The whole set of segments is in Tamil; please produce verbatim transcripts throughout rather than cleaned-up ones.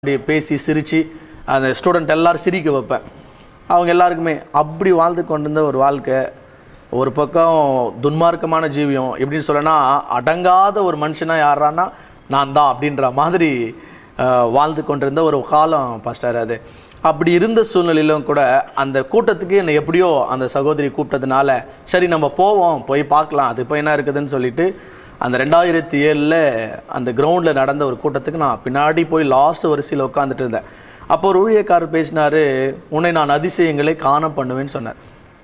அப்படி பேசி சிரித்து அந்த ஸ்டூடெண்ட் எல்லோரும் சிரிக்க வைப்பேன். அவங்க எல்லாருக்குமே அப்படி வாழ்ந்து கொண்டிருந்த ஒரு வாழ்க்கை. ஒரு பக்கம் துன்மார்க்கமான ஜீவியம் எப்படின்னு சொல்லனா, அடங்காத ஒரு மனுஷனாக யாரானா நான் தான் அப்படின்ற மாதிரி வாழ்ந்து கொண்டிருந்த ஒரு காலம் பாஸ்டர் அது. அப்படி இருந்த சூழ்நிலையிலும் கூட அந்த கூட்டத்துக்கு என்னை எப்படியோ அந்த சகோதரி கூப்பிட்டதுனால சரி நம்ம போவோம், போய் பார்க்கலாம் அது இப்போ என்ன இருக்குதுன்னு சொல்லிட்டு அந்த ரெண்டாயிரத்தி ஏழில் அந்த கிரவுண்டில் நடந்த ஒரு கூட்டத்துக்கு நான் பின்னாடி போய் லாஸ்ட் வரிசையில் உட்காந்துட்டு இருந்தேன். அப்போ ஒரு ஊழியக்காரர் பேசினார், உன்னை நான் அதிசயங்களை காண பண்ணுவேன்னு சொன்னார்.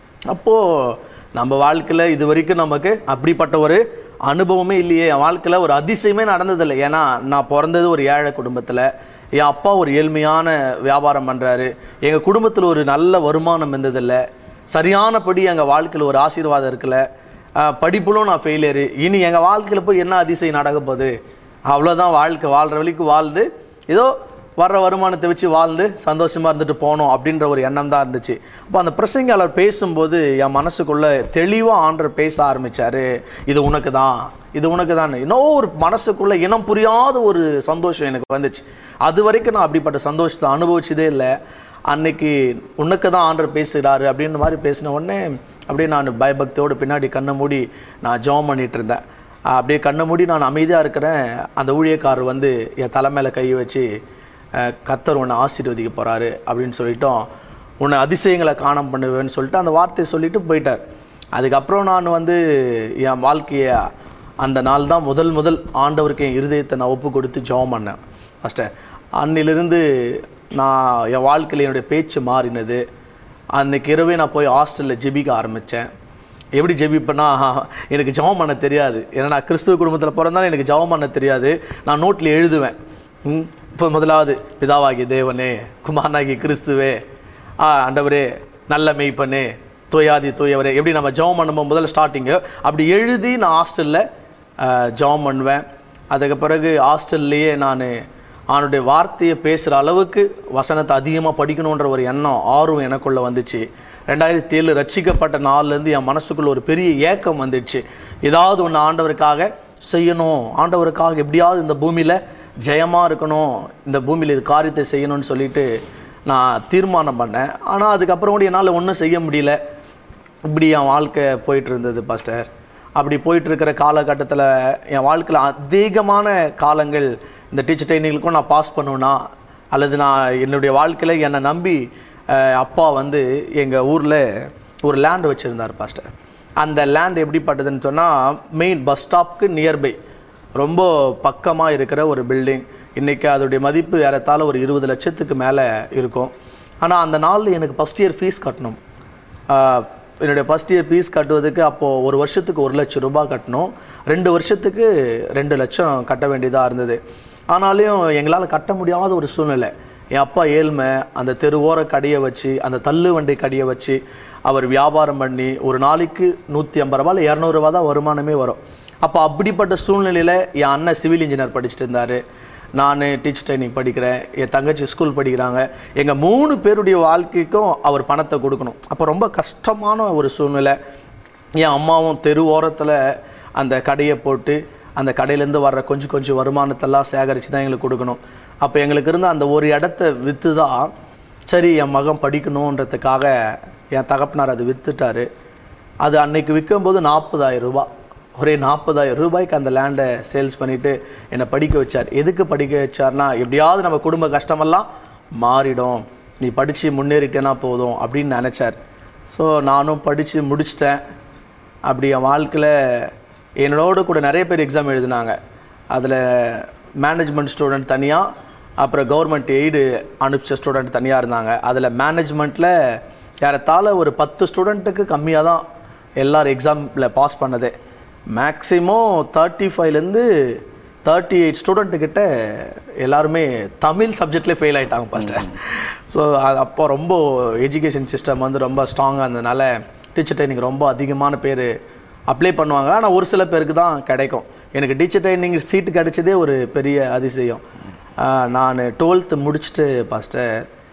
அப்போது நம்ம வாழ்க்கையில் இது வரைக்கும் நமக்கு அப்படிப்பட்ட ஒரு அனுபவமே இல்லையே. என் வாழ்க்கையில் ஒரு அதிசயமே நடந்ததில்லை. ஏன்னா நான் பிறந்தது ஒரு ஏழை குடும்பத்தில், என் அப்பா ஒரு ஏழ்மையான வியாபாரம் பண்ணுறாரு, எங்கள் குடும்பத்தில் ஒரு நல்ல வருமானம் இருந்ததில்லை, சரியானபடி எங்கள் வாழ்க்கையில் ஒரு ஆசீர்வாதம் இருக்குல்ல, படிப்புலும் நான் ஃபெயிலியரு. இனி எங்கள் வாழ்க்கையில் போய் என்ன அதிசயம் நடக்க போகுது, அவ்வளோதான் வாழ்க்கை, வாழ்கிற வழிக்கு வாழ்ந்து ஏதோ வர்ற வருமானத்தை வச்சு வாழ்ந்து சந்தோஷமாக இருந்துட்டு போனோம் அப்படின்ற ஒரு எண்ணம் தான் இருந்துச்சு. அப்போ அந்த பிரசங்கியாளர் பேசும்போது என் மனசுக்குள்ளே தெளிவாக ஆண்டவர் பேச ஆரம்பித்தார், இது உனக்கு தான், இது உனக்கு தான். இன்னும் ஒரு மனசுக்குள்ளே இனம் புரியாத ஒரு சந்தோஷம் எனக்கு வந்துச்சு. அது வரைக்கும் நான் அப்படிப்பட்ட சந்தோஷத்தை அனுபவிச்சதே இல்லை. அன்னைக்கு உனக்கு தான் ஆண்டவர் பேசுகிறாரு அப்படின்ற மாதிரி பேசின உடனே அப்படியே நான் பயபக்தியோடு பின்னாடி கண்ணை மூடி நான் ஜெபம் பண்ணிகிட்டு இருந்தேன். அப்படியே கண்ணை மூடி நான் அமைதியாக இருக்கிறேன். அந்த ஊழியக்காரர் வந்து என் தலை மேலே கை வச்சு, கர்த்தர் உன்னை ஆசீர்வதிக்க போகிறாரு அப்படின்னு சொல்லிட்டோம், உன்னை அதிசயங்களை காணம் பண்ணுவேன்னு சொல்லிட்டு அந்த வார்த்தையை சொல்லிட்டு போயிட்டார். அதுக்கப்புறம் நான் வந்து என் வாழ்க்கையை அந்த நாள் தான் முதல் முதல் ஆண்டவருக்கு என் இருதயத்தை நான் ஒப்பு கொடுத்து ஜெபம் பண்ணேன். ஃபஸ்ட்டு அன்னிலிருந்து நான் என் வாழ்க்கையில் என்னுடைய பேச்சு மாறினது. அன்றைக்கி இரவே நான் போய் ஹாஸ்டலில் ஜெபிக்க ஆரம்பித்தேன். எப்படி ஜெபிப்பேன்னா, எனக்கு ஜெபம் பண்ண தெரியாது. ஏன்னா நான் கிறிஸ்துவ குடும்பத்தில் பிறந்தாலும் எனக்கு ஜெபம் பண்ண தெரியாது. நான் நோட்டில் எழுதுவேன், இப்போ முதலாவது பிதாவாகிய தேவனே, குமாரனாகிய கிறிஸ்துவே, ஆ ஆண்டவரே, நல்ல மெய்ப்பனே, தூயாதி தூயவரே, எப்படி நம்ம ஜெபம் பண்ணும்போது முதல்ல ஸ்டார்டிங்கு அப்படி எழுதி நான் ஹாஸ்டலில் ஜெபம் பண்ணுவேன். அதுக்கு பிறகு ஹாஸ்டல்லையே நான் அவனுடைய வார்த்தையை பேசுகிற அளவுக்கு வசனத்தை அதிகமாக படிக்கணுன்ற ஒரு எண்ணம் ஆர்வம் எனக்குள்ளே வந்துச்சு. ரெண்டாயிரத்தி ஏழு ரட்சிக்கப்பட்ட நாள்லேருந்து என் மனசுக்குள்ளே ஒரு பெரிய ஏக்கம் வந்துடுச்சு. ஏதாவது ஒன்று ஆண்டவருக்காக செய்யணும், ஆண்டவருக்காக எப்படியாவது இந்த பூமியில் ஜெயமாக இருக்கணும், இந்த பூமியில் இது காரியத்தை செய்யணும்னு சொல்லிட்டு நான் தீர்மானம் பண்ணேன். ஆனால் அதுக்கப்புறம் கூட என்னால் ஒன்றும் செய்ய முடியல. இப்படி என் வாழ்க்கை போயிட்டு இருந்தது பாஸ்டர். அப்படி போயிட்டுருக்கிற காலகட்டத்தில் என் வாழ்க்கையில் அதிகமான காலங்கள் இந்த டீச்சர் ட்ரைனிங்களுக்கும் நான் பாஸ் பண்ணுவேன்னா, அல்லது நான் என்னுடைய வாழ்க்கையில் என்னை நம்பி அப்பா வந்து எங்கள் ஊரில் ஒரு லேண்டு வச்சுருந்தார் பாஸ்டர். அந்த லேண்ட் எப்படிப்பட்டதுன்னு சொன்னால், மெயின் பஸ் ஸ்டாப்புக்கு நியர்பை ரொம்ப பக்கமாக இருக்கிற ஒரு பில்டிங். இன்றைக்கி அதோடைய மதிப்பு ஏறத்தாழ ஒரு இருபது லட்சத்துக்கு மேலே இருக்கும். ஆனால் அந்த நாளில் எனக்கு ஃபஸ்ட் இயர் ஃபீஸ் கட்டணும். என்னுடைய ஃபஸ்ட் இயர் ஃபீஸ் கட்டுவதுக்கு அப்போது ஒரு வருஷத்துக்கு ஒரு லட்சம் ரூபாய் கட்டணும், ரெண்டு வருஷத்துக்கு ரெண்டு லட்சம் கட்ட வேண்டியதாக இருந்தது. ஆனாலும் எங்களால் கட்ட முடியாத ஒரு சூழ்நிலை. என் அப்பா ஏழ்மை, அந்த தெருவோர கடையை வச்சு, அந்த தள்ளு வண்டி கடையை வச்சு அவர் வியாபாரம் பண்ணி ஒரு நாளைக்கு நூற்றி ஐம்பது ரூபாயில் இரநூறுவா தான் வருமானமே வரும். அப்போ அப்படிப்பட்ட சூழ்நிலையில் என் அண்ணன் சிவில் இன்ஜினியர் படிச்சுட்டு இருந்தார், நான் டீச்சர் ட்ரைனிங் படிக்கிறேன், என் தங்கச்சி ஸ்கூல் படிக்கிறாங்க. எங்கள் மூணு பேருடைய வாழ்க்கைக்கும் அவர் பணத்தை கொடுக்கணும். அப்போ ரொம்ப கஷ்டமான ஒரு சூழ்நிலை. என் அம்மாவும் தெரு ஓரத்தில் அந்த கடையை போட்டு அந்த கடையிலேருந்து வர்ற கொஞ்சம் கொஞ்சம் வருமானத்தெல்லாம் சேகரித்து தான் எங்களுக்கு கொடுக்கணும். அப்போ எங்களுக்கு இருந்த அந்த ஒரு இடத்த விற்று தான் சரி என் மகன் படிக்கணுன்றதுக்காக என் தகப்பனார் அது விற்றுட்டார். அது அன்னைக்கு விற்கும்போது நாற்பதாயிரம் ரூபாய், ஒரே நாற்பதாயிரம் ரூபாய்க்கு அந்த லேண்டை சேல்ஸ் பண்ணிவிட்டு என்னை படிக்க வச்சார். எதுக்கு படிக்க வச்சார்னா, எப்படியாவது நம்ம குடும்ப கஷ்டமெல்லாம் மாறிடும், நீ படித்து முன்னேறிட்டேன்னா போதும் அப்படின்னு நினச்சார். ஸோ நானும் படித்து முடிச்சிட்டேன். அப்படி என் வாழ்க்கையில் என்னோட கூட நிறைய பேர் எக்ஸாம் எழுதினாங்க. அதில் மேனேஜ்மெண்ட் ஸ்டூடெண்ட் தனியாக, அப்புறம் கவர்மெண்ட் எய்டு அனுப்பிச்ச ஸ்டூடெண்ட் தனியாக இருந்தாங்க. அதில் மேனேஜ்மெண்ட்டில் ஏறத்தாழ ஒரு பத்து ஸ்டூடெண்ட்டுக்கு கம்மியாக தான் எல்லோரும் எக்ஸாமில் பாஸ் பண்ணதே. மேக்ஸிமம் தேர்ட்டி ஃபைவ்லேருந்து தேர்ட்டி எயிட் ஸ்டூடெண்ட்டுக்கிட்ட எல்லாருமே தமிழ் சப்ஜெக்ட்லேயே ஃபெயில் ஆகிட்டாங்க ஃபஸ்ட்டு. ஸோ அது அப்போ ரொம்ப எஜுகேஷன் சிஸ்டம் வந்து ரொம்ப ஸ்ட்ராங்காக இருந்ததுனால டீச்சர் ட்ரைனிங் ரொம்ப அதிகமான பேர் அப்ளை பண்ணுவாங்க. ஆனால் ஒரு சில பேருக்கு தான் கிடைக்கும். எனக்கு டீச்சர் ட்ரைனிங் சீட்டு கிடைச்சதே ஒரு பெரிய அதிசயம். நான் டுவெல்த்து முடிச்சுட்டு பாஸ்டர்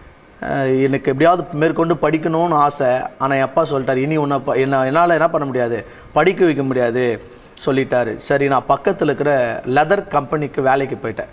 எனக்கு எப்படியாவது மேற்கொண்டு படிக்கணும்னு ஆசை. ஆனால் என் அப்பா சொல்லிட்டார், இனி ஒன்றை என்ன என்னால் என்ன பண்ண முடியாது, படிக்க வைக்க முடியாது சொல்லிட்டாரு. சரி, நான் பக்கத்தில் இருக்கிற லெதர் கம்பெனிக்கு வேலைக்கு போயிட்டேன்.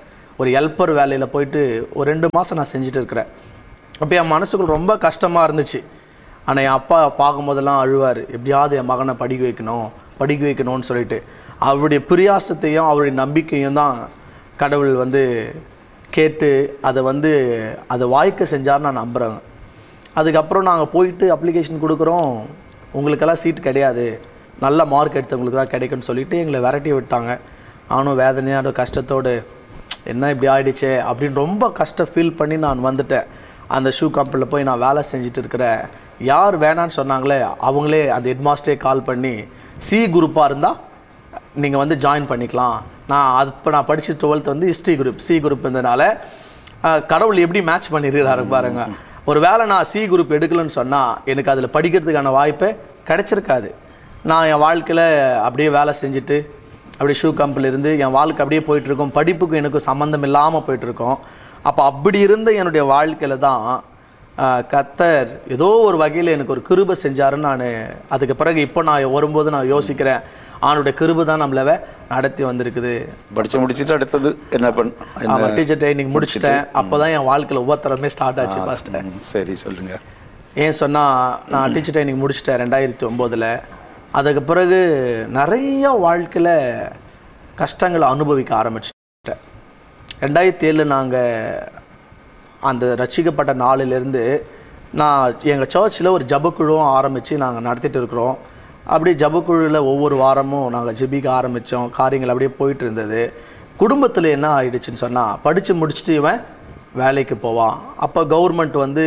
ஒரு ஹெல்ப்பர் வேலையில் போயிட்டு ஒரு ரெண்டு மாதம் நான் செஞ்சுட்டு இருக்கிறேன். அப்போ என் மனசுக்குள் ரொம்ப கஷ்டமாக இருந்துச்சு. ஆனால் என் அப்பா பார்க்கும்போதெல்லாம் அழுவார், எப்படியாவது என் மகனை படிக்க வைக்கணும் படிக்க வைக்கணும்னு சொல்லிட்டு. அவருடைய பிரியாசத்தையும் அவருடைய நம்பிக்கையும் தான் கடவுள் வந்து கேட்டு அதை வந்து அதை வாய்க்க செஞ்சார் நான் நம்புகிறேங்க. அதுக்கப்புறம் நாங்கள் போயிட்டு அப்ளிகேஷன் கொடுக்குறோம், உங்களுக்கெல்லாம் சீட் கிடையாது, நல்ல மார்க் எடுத்தவங்களுக்கு தான் கிடைக்குன்னு சொல்லிவிட்டு எங்களை விரட்டி விட்டாங்க. நானும் வேதனையோட கஷ்டத்தோடு என்ன இப்படி ஆகிடுச்சே அப்படின்னு ரொம்ப கஷ்டம் ஃபீல் பண்ணி நான் வந்துட்டேன். அந்த ஷூ கம்பெனியில் போய் நான் வேலை செஞ்சுட்டு இருக்கிறேன். யார் வேணான்னு சொன்னாங்களே அவங்களே அந்த ஹெட்மாஸ்டரே கால் பண்ணி சி குரூப்பாக இருந்தால் நீங்கள் வந்து ஜாயின் பண்ணிக்கலாம். நான் அது இப்போ நான் படித்த டுவெல்த் வந்து ஹிஸ்ட்ரி குரூப், சி குரூப் இருந்ததுனால கடவுள் எப்படி மேட்ச் பண்ணியிருக்கிறாரு பாருங்க. ஒரு வேளை நான் சி குரூப் எடுக்கலன்னு சொன்னால் எனக்கு அதில் படிக்கிறதுக்கான வாய்ப்பே கிடச்சிருக்காது. நான் என் வாழ்க்கையில் அப்படியே வேலை செஞ்சுட்டு அப்படியே ஷூ கம்பெனியில் இருந்து என் வாழ்க்கை அப்படியே போயிட்டுருக்கோம். படிப்புக்கும் எனக்கும் சம்மந்தம் இல்லாமல் போயிட்டுருக்கோம். அப்போ அப்படி இருந்த என்னுடைய வாழ்க்கையில் தான் கர்த்தர் ஏதோ ஒரு வகையில் எனக்கு ஒரு கிருபை செஞ்சாருன்னு நான் அதுக்கு பிறகு இப்போ நான் வரும்போது நான் யோசிக்கிறேன், அவனுடைய கிருபை தான் நம்மள நடத்தி வந்திருக்குது. படித்து முடிச்சுட்டு அடுத்தது என்ன பண்ண? டீச்சர் ட்ரைனிங் முடிச்சுட்டேன். அப்போ தான் என் வாழ்க்கையில் உபத்திரமே ஸ்டார்ட் ஆச்சு ஃபஸ்ட்டு. சரி சொல்லுங்கள். ஏன் சொன்னால் நான் டீச்சர் ட்ரைனிங் முடிச்சுட்டேன் ரெண்டாயிரத்தி ஒம்போதில். அதுக்கு பிறகு நிறைய வாழ்க்கையில் கஷ்டங்களை அனுபவிக்க ஆரம்பிச்சிட்டேன். ரெண்டாயிரத்தி ஏழு நாங்கள் அந்த ரட்சிக்கப்பட்ட நாளிலேருந்து நான் எங்கள் சர்ச்சில் ஒரு ஜபக்குழுவும் ஆரம்பித்து நாங்கள் நடத்திட்டு இருக்கிறோம். அப்படியே ஜபக்குழுவில் ஒவ்வொரு வாரமும் நாங்கள் ஜெபிக்க ஆரம்பித்தோம். காரியங்கள் அப்படியே போயிட்டு இருந்தது. குடும்பத்தில் என்ன ஆயிடுச்சுன்னு சொன்னால், படித்து முடிச்சுட்டு இவன் வேலைக்கு போவான். அப்போ கவர்மெண்ட் வந்து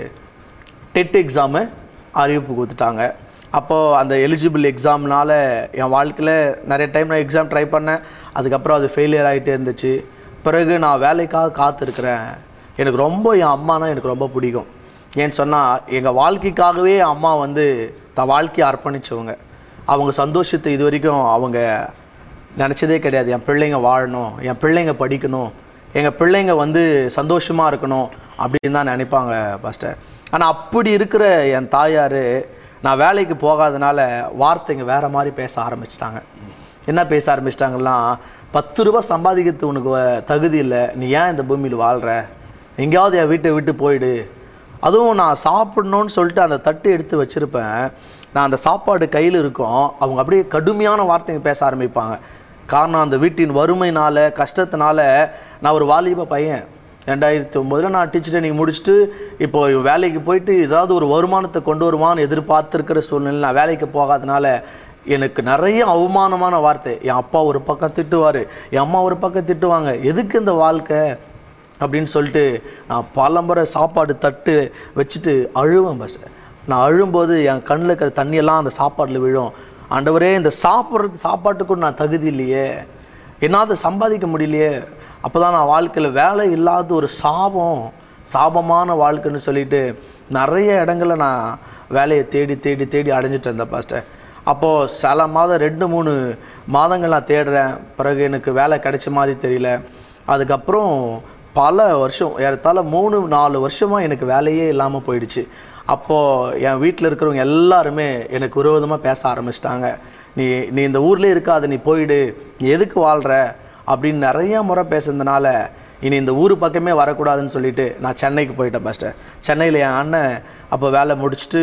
டெட் எக்ஸாமு அறிவிப்பு கொடுத்துட்டாங்க. அப்போது அந்த எலிஜிபிள் எக்ஸாம்னால் என் வாழ்க்கையில் நிறைய டைம் நான் எக்ஸாம் ட்ரை பண்ணேன். அதுக்கப்புறம் அது ஃபெயிலியர் ஆகிட்டே இருந்துச்சு. பிறகு நான் வேலைக்காக காத்திருக்கிறேன். எனக்கு ரொம்ப என் அம்மானா எனக்கு ரொம்ப பிடிக்கும். ஏன்னு சொன்னால் எங்கள் வாழ்க்கைக்காகவே என் அம்மா வந்து தன் வாழ்க்கையை அர்ப்பணித்தவங்க. அவங்க சந்தோஷத்தை இது வரைக்கும் அவங்க நினச்சதே கிடையாது. என் பிள்ளைங்க வாழணும், என் பிள்ளைங்க படிக்கணும், எங்கள் பிள்ளைங்க வந்து சந்தோஷமாக இருக்கணும் அப்படின்னு தான் நினைப்பாங்க ஃபஸ்ட்டு. ஆனால் அப்படி இருக்கிற என் தாயார் நான் வேலைக்கு போகாதனால வார்த்தைங்க வேறு மாதிரி பேச ஆரம்பிச்சிட்டாங்க. என்ன பேச ஆரம்பிச்சிட்டாங்கன்னா, பத்து ரூபா சம்பாதிக்கிறது உனக்கு தகுதி இல்லை, நீ ஏன் இந்த பூமியில் வாழ்கிற, எங்கேயாவது என் வீட்டை விட்டு போயிடு. அதுவும் நான் சாப்பிடணுன்னு சொல்லிட்டு அந்த தட்டு எடுத்து வச்சுருப்பேன். நான் அந்த சாப்பாடு கையில் இருக்கும், அவங்க அப்படியே கடுமையான வார்த்தைங்க பேச ஆரம்பிப்பாங்க. காரணம் அந்த வீட்டின் வறுமையினால் கஷ்டத்தினால. நான் ஒரு வாலிப பையன். ரெண்டாயிரத்தி ஒம்போதில் நான் டீச்சர் ட்ரைனிங் முடிச்சுட்டு இப்போ வேலைக்கு போயிட்டு ஏதாவது ஒரு வருமானத்தை கொண்டு வருவான்னு எதிர்பார்த்துருக்கிற சூழ்நிலை நான் வேலைக்கு போகாதனால எனக்கு நிறைய அவமானமான வார்த்தை. என் அப்பா ஒரு பக்கம் திட்டுவார், என் அம்மா ஒரு பக்கம் திட்டுவாங்க. எதுக்கு இந்த வாழ்க்கை அப்படின்னு சொல்லிட்டு நான் பலமுறை சாப்பாடு தட்டு வச்சுட்டு அழுவேன். பஸ் நான் அழும்போது என் கண்ணில் இருக்கிற தண்ணியெல்லாம் அந்த சாப்பாட்டில் விழும். ஆண்டவரே, இந்த சாப்பிட்றது சாப்பாட்டுக்கும் நான் தகுதி இல்லையே, என்னால் சம்பாதிக்க முடியலையே. அப்போ தான் நான் வாழ்க்கையில் வேலை இல்லாத ஒரு சாபம் சாபமான வாழ்க்கைன்னு சொல்லிட்டு நிறைய இடங்களில் நான் வேலையை தேடி தேடி தேடி அடைஞ்சிட்டு இருந்தேன் பாஸ்டர். அப்போது சில மாதம் ரெண்டு மூணு மாதங்கள் நான் தேடுறேன். பிறகு எனக்கு வேலை கிடைச்ச மாதிரி தெரியல. அதுக்கப்புறம் பல வருஷம், ஏறத்தாழ மூணு நாலு வருஷமாக எனக்கு வேலையே இல்லாமல் போயிடுச்சு. அப்போது என் வீட்டில் இருக்கிறவங்க எல்லாருமே எனக்கு விரோதமாக பேச ஆரம்பிச்சிட்டாங்க. நீ நீ இந்த ஊர்லேயே இருக்காது, நீ போயிடு, நீ எதுக்கு வாழ்கிற அப்படின்னு நிறையா முறை பேசுனதுனால இனி இந்த ஊர் பக்கமே வரக்கூடாதுன்னு சொல்லிட்டு நான் சென்னைக்கு போயிட்டேன் பாஸ்டர். சென்னையில் என் அண்ணன் அப்போ வேலை முடிச்சுட்டு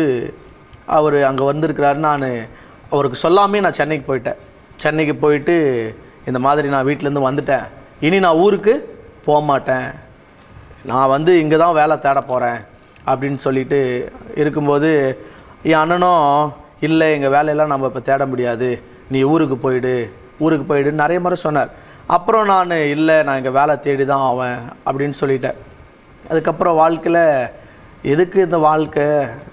அவர் அங்கே வந்திருக்கிறாரு. நான் அவருக்கு சொல்லாமே நான் சென்னைக்கு போயிட்டேன். சென்னைக்கு போயிட்டு இந்த மாதிரி நான் வீட்டிலேருந்து வந்துட்டேன், இனி நான் ஊருக்கு போக மாட்டேன், நான் வந்து இங்கே தான் வேலை தேட போகிறேன் அப்படின்னு சொல்லிட்டு இருக்கும்போது என் அண்ணனும் இல்லை, எங்கள் வேலையெல்லாம் நம்ம இப்போ தேட முடியாது, நீ ஊருக்கு போயிடு ஊருக்கு போயிடுன்னு நிறைய முறை சொன்னார். அப்புறம் நான் இல்லை, நான் இங்கே வேலை தேடி தான் ஆவேன் அப்படின்னு சொல்லிட்டேன். அதுக்கப்புறம் வாழ்க்கையில் எதுக்கு இந்த வாழ்க்கை,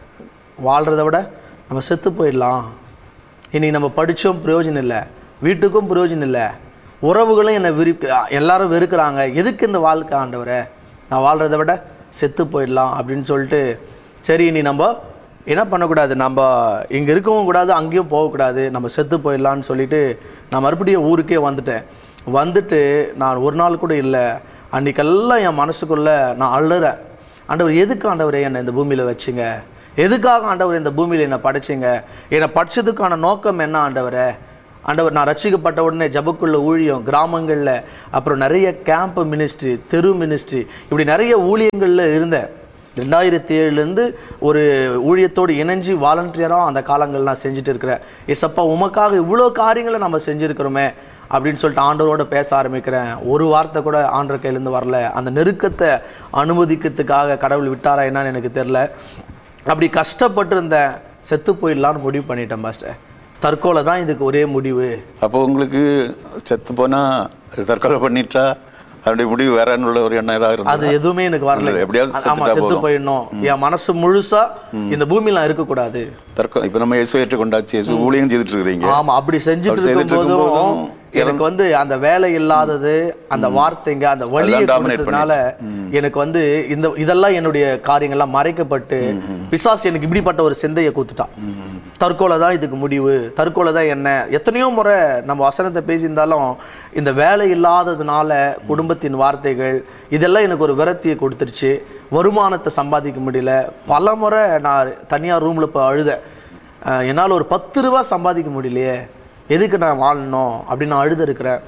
வாழ்கிறத விட நம்ம செத்து போயிடலாம், இனி நம்ம படித்தோம் பிரயோஜனம் இல்லை, வீட்டுக்கும் பிரயோஜனம் இல்லை, உறவுகளும் என்னை விரு எல்லாரும் வெறுக்கிறாங்க, எதுக்கு இந்த வாழ்க்கை ஆண்டவரை, நான் வாழ்கிறத விட செத்து போயிடலாம் அப்படின்னு சொல்லிட்டு சரி நீ நம்ம என்ன பண்ணக்கூடாது, நம்ம இங்கே இருக்கவும் கூடாது, அங்கேயும் போகக்கூடாது, நம்ம செத்து போயிடலான்னு சொல்லிட்டு நான் மறுபடியும் ஊருக்கே வந்துட்டேன். வந்துட்டு நான் ஒரு நாள் கூட இல்லை, அன்றைக்கெல்லாம் என் மனசுக்குள்ளே நான் அழுறேன். ஆண்டவர் எதுக்கு ஆண்டவரே என்னை இந்த பூமியில் வச்சுங்க, எதுக்காக ஆண்டவர் இந்த பூமியில் என்னை படைச்சிங்க, என்னை படித்ததுக்கான நோக்கம் என்ன ஆண்டவரே ஆண்டவர் நான் ரட்சிக்கப்பட்ட உடனே ஜபக்குள்ள ஊழியம், கிராமங்களில், அப்புறம் நிறைய கேம்ப் மினிஸ்ட்ரி, தெரு மினிஸ்ட்ரி, இப்படி நிறைய ஊழியங்களில் இருந்தேன். ரெண்டாயிரத்தி ஏழுலேருந்து ஒரு ஊழியத்தோடு இணைஞ்சி வாலண்டியராக அந்த காலங்கள் நான் செஞ்சுட்டு இருக்கிறேன். ஏசப்பா உமக்காக இவ்வளோ காரியங்களை நம்ம செஞ்சுருக்கிறோமே அப்படின்னு சொல்லிட்டு ஆண்டவரோட பேச ஆரம்பிக்கிறேன். ஒரு வார்த்தை கூட ஆண்டவர் கையிலேருந்து வரல. அந்த நெருக்கத்தை அனுமதிக்கிறதுக்காக கடவுள் விட்டாரா என்னன்னு எனக்கு தெரில. அப்படி கஷ்டப்பட்டு இருந்தேன். செத்து போயிடலான்னு முடிவு பண்ணிட்டேன் பாஸ்டர். தற்கொலை தான் இதுக்கு ஒரே முடிவு. அப்போ உங்களுக்கு செத்து போனால் தற்கொலை பண்ணிட்டா அதனுடைய முடிவு வேறன்னு ஒரு எண்ணம் ஏதாவது இருந்தது? அது எதுவுமே எனக்கு வரல. எப்படியாவது ஆமா, செத்து போயிடணும், என் மனசு முழுசா இந்த பூமியில இருக்கக்கூடாது. தற்கொலை இப்ப நம்ம இயேசுவை ஏற்றுக்கொண்டாச்சு, இயேசு ஊழியம் செய்துட்டு இருக்கிறீங்க. ஆமா, அப்படி செஞ்சுட்டு இருக்கும்போதும் எனக்கு வந்து அந்த வேலை இல்லாதது, அந்த வார்த்தைங்க, அந்த வழியை கொடுத்ததுனால எனக்கு வந்து இந்த இதெல்லாம் என்னுடைய காரியங்கள்லாம் மறைக்கப்பட்டு பிசாசு எனக்கு இப்படிப்பட்ட ஒரு சிந்தையை கொடுத்துட்டான். தற்கொலை தான் இதுக்கு முடிவு, தற்கொலை தான் என்ன. எத்தனையோ முறை நம்ம வசனத்தை பேசியிருந்தாலும் இந்த வேலை இல்லாததுனால குடும்பத்தின் வார்த்தைகள் இதெல்லாம் எனக்கு ஒரு விரத்தியை கொடுத்துருச்சு. வருமானத்தை சம்பாதிக்க முடியல. பல முறை நான் தனியார் ரூமில் இப்போ அழுத, என்னால் ஒரு பத்து ரூபா சம்பாதிக்க முடியலையே, எதுக்கு நான் வாழணும் அப்படின்னு நான் அழுத இருக்கிறேன்.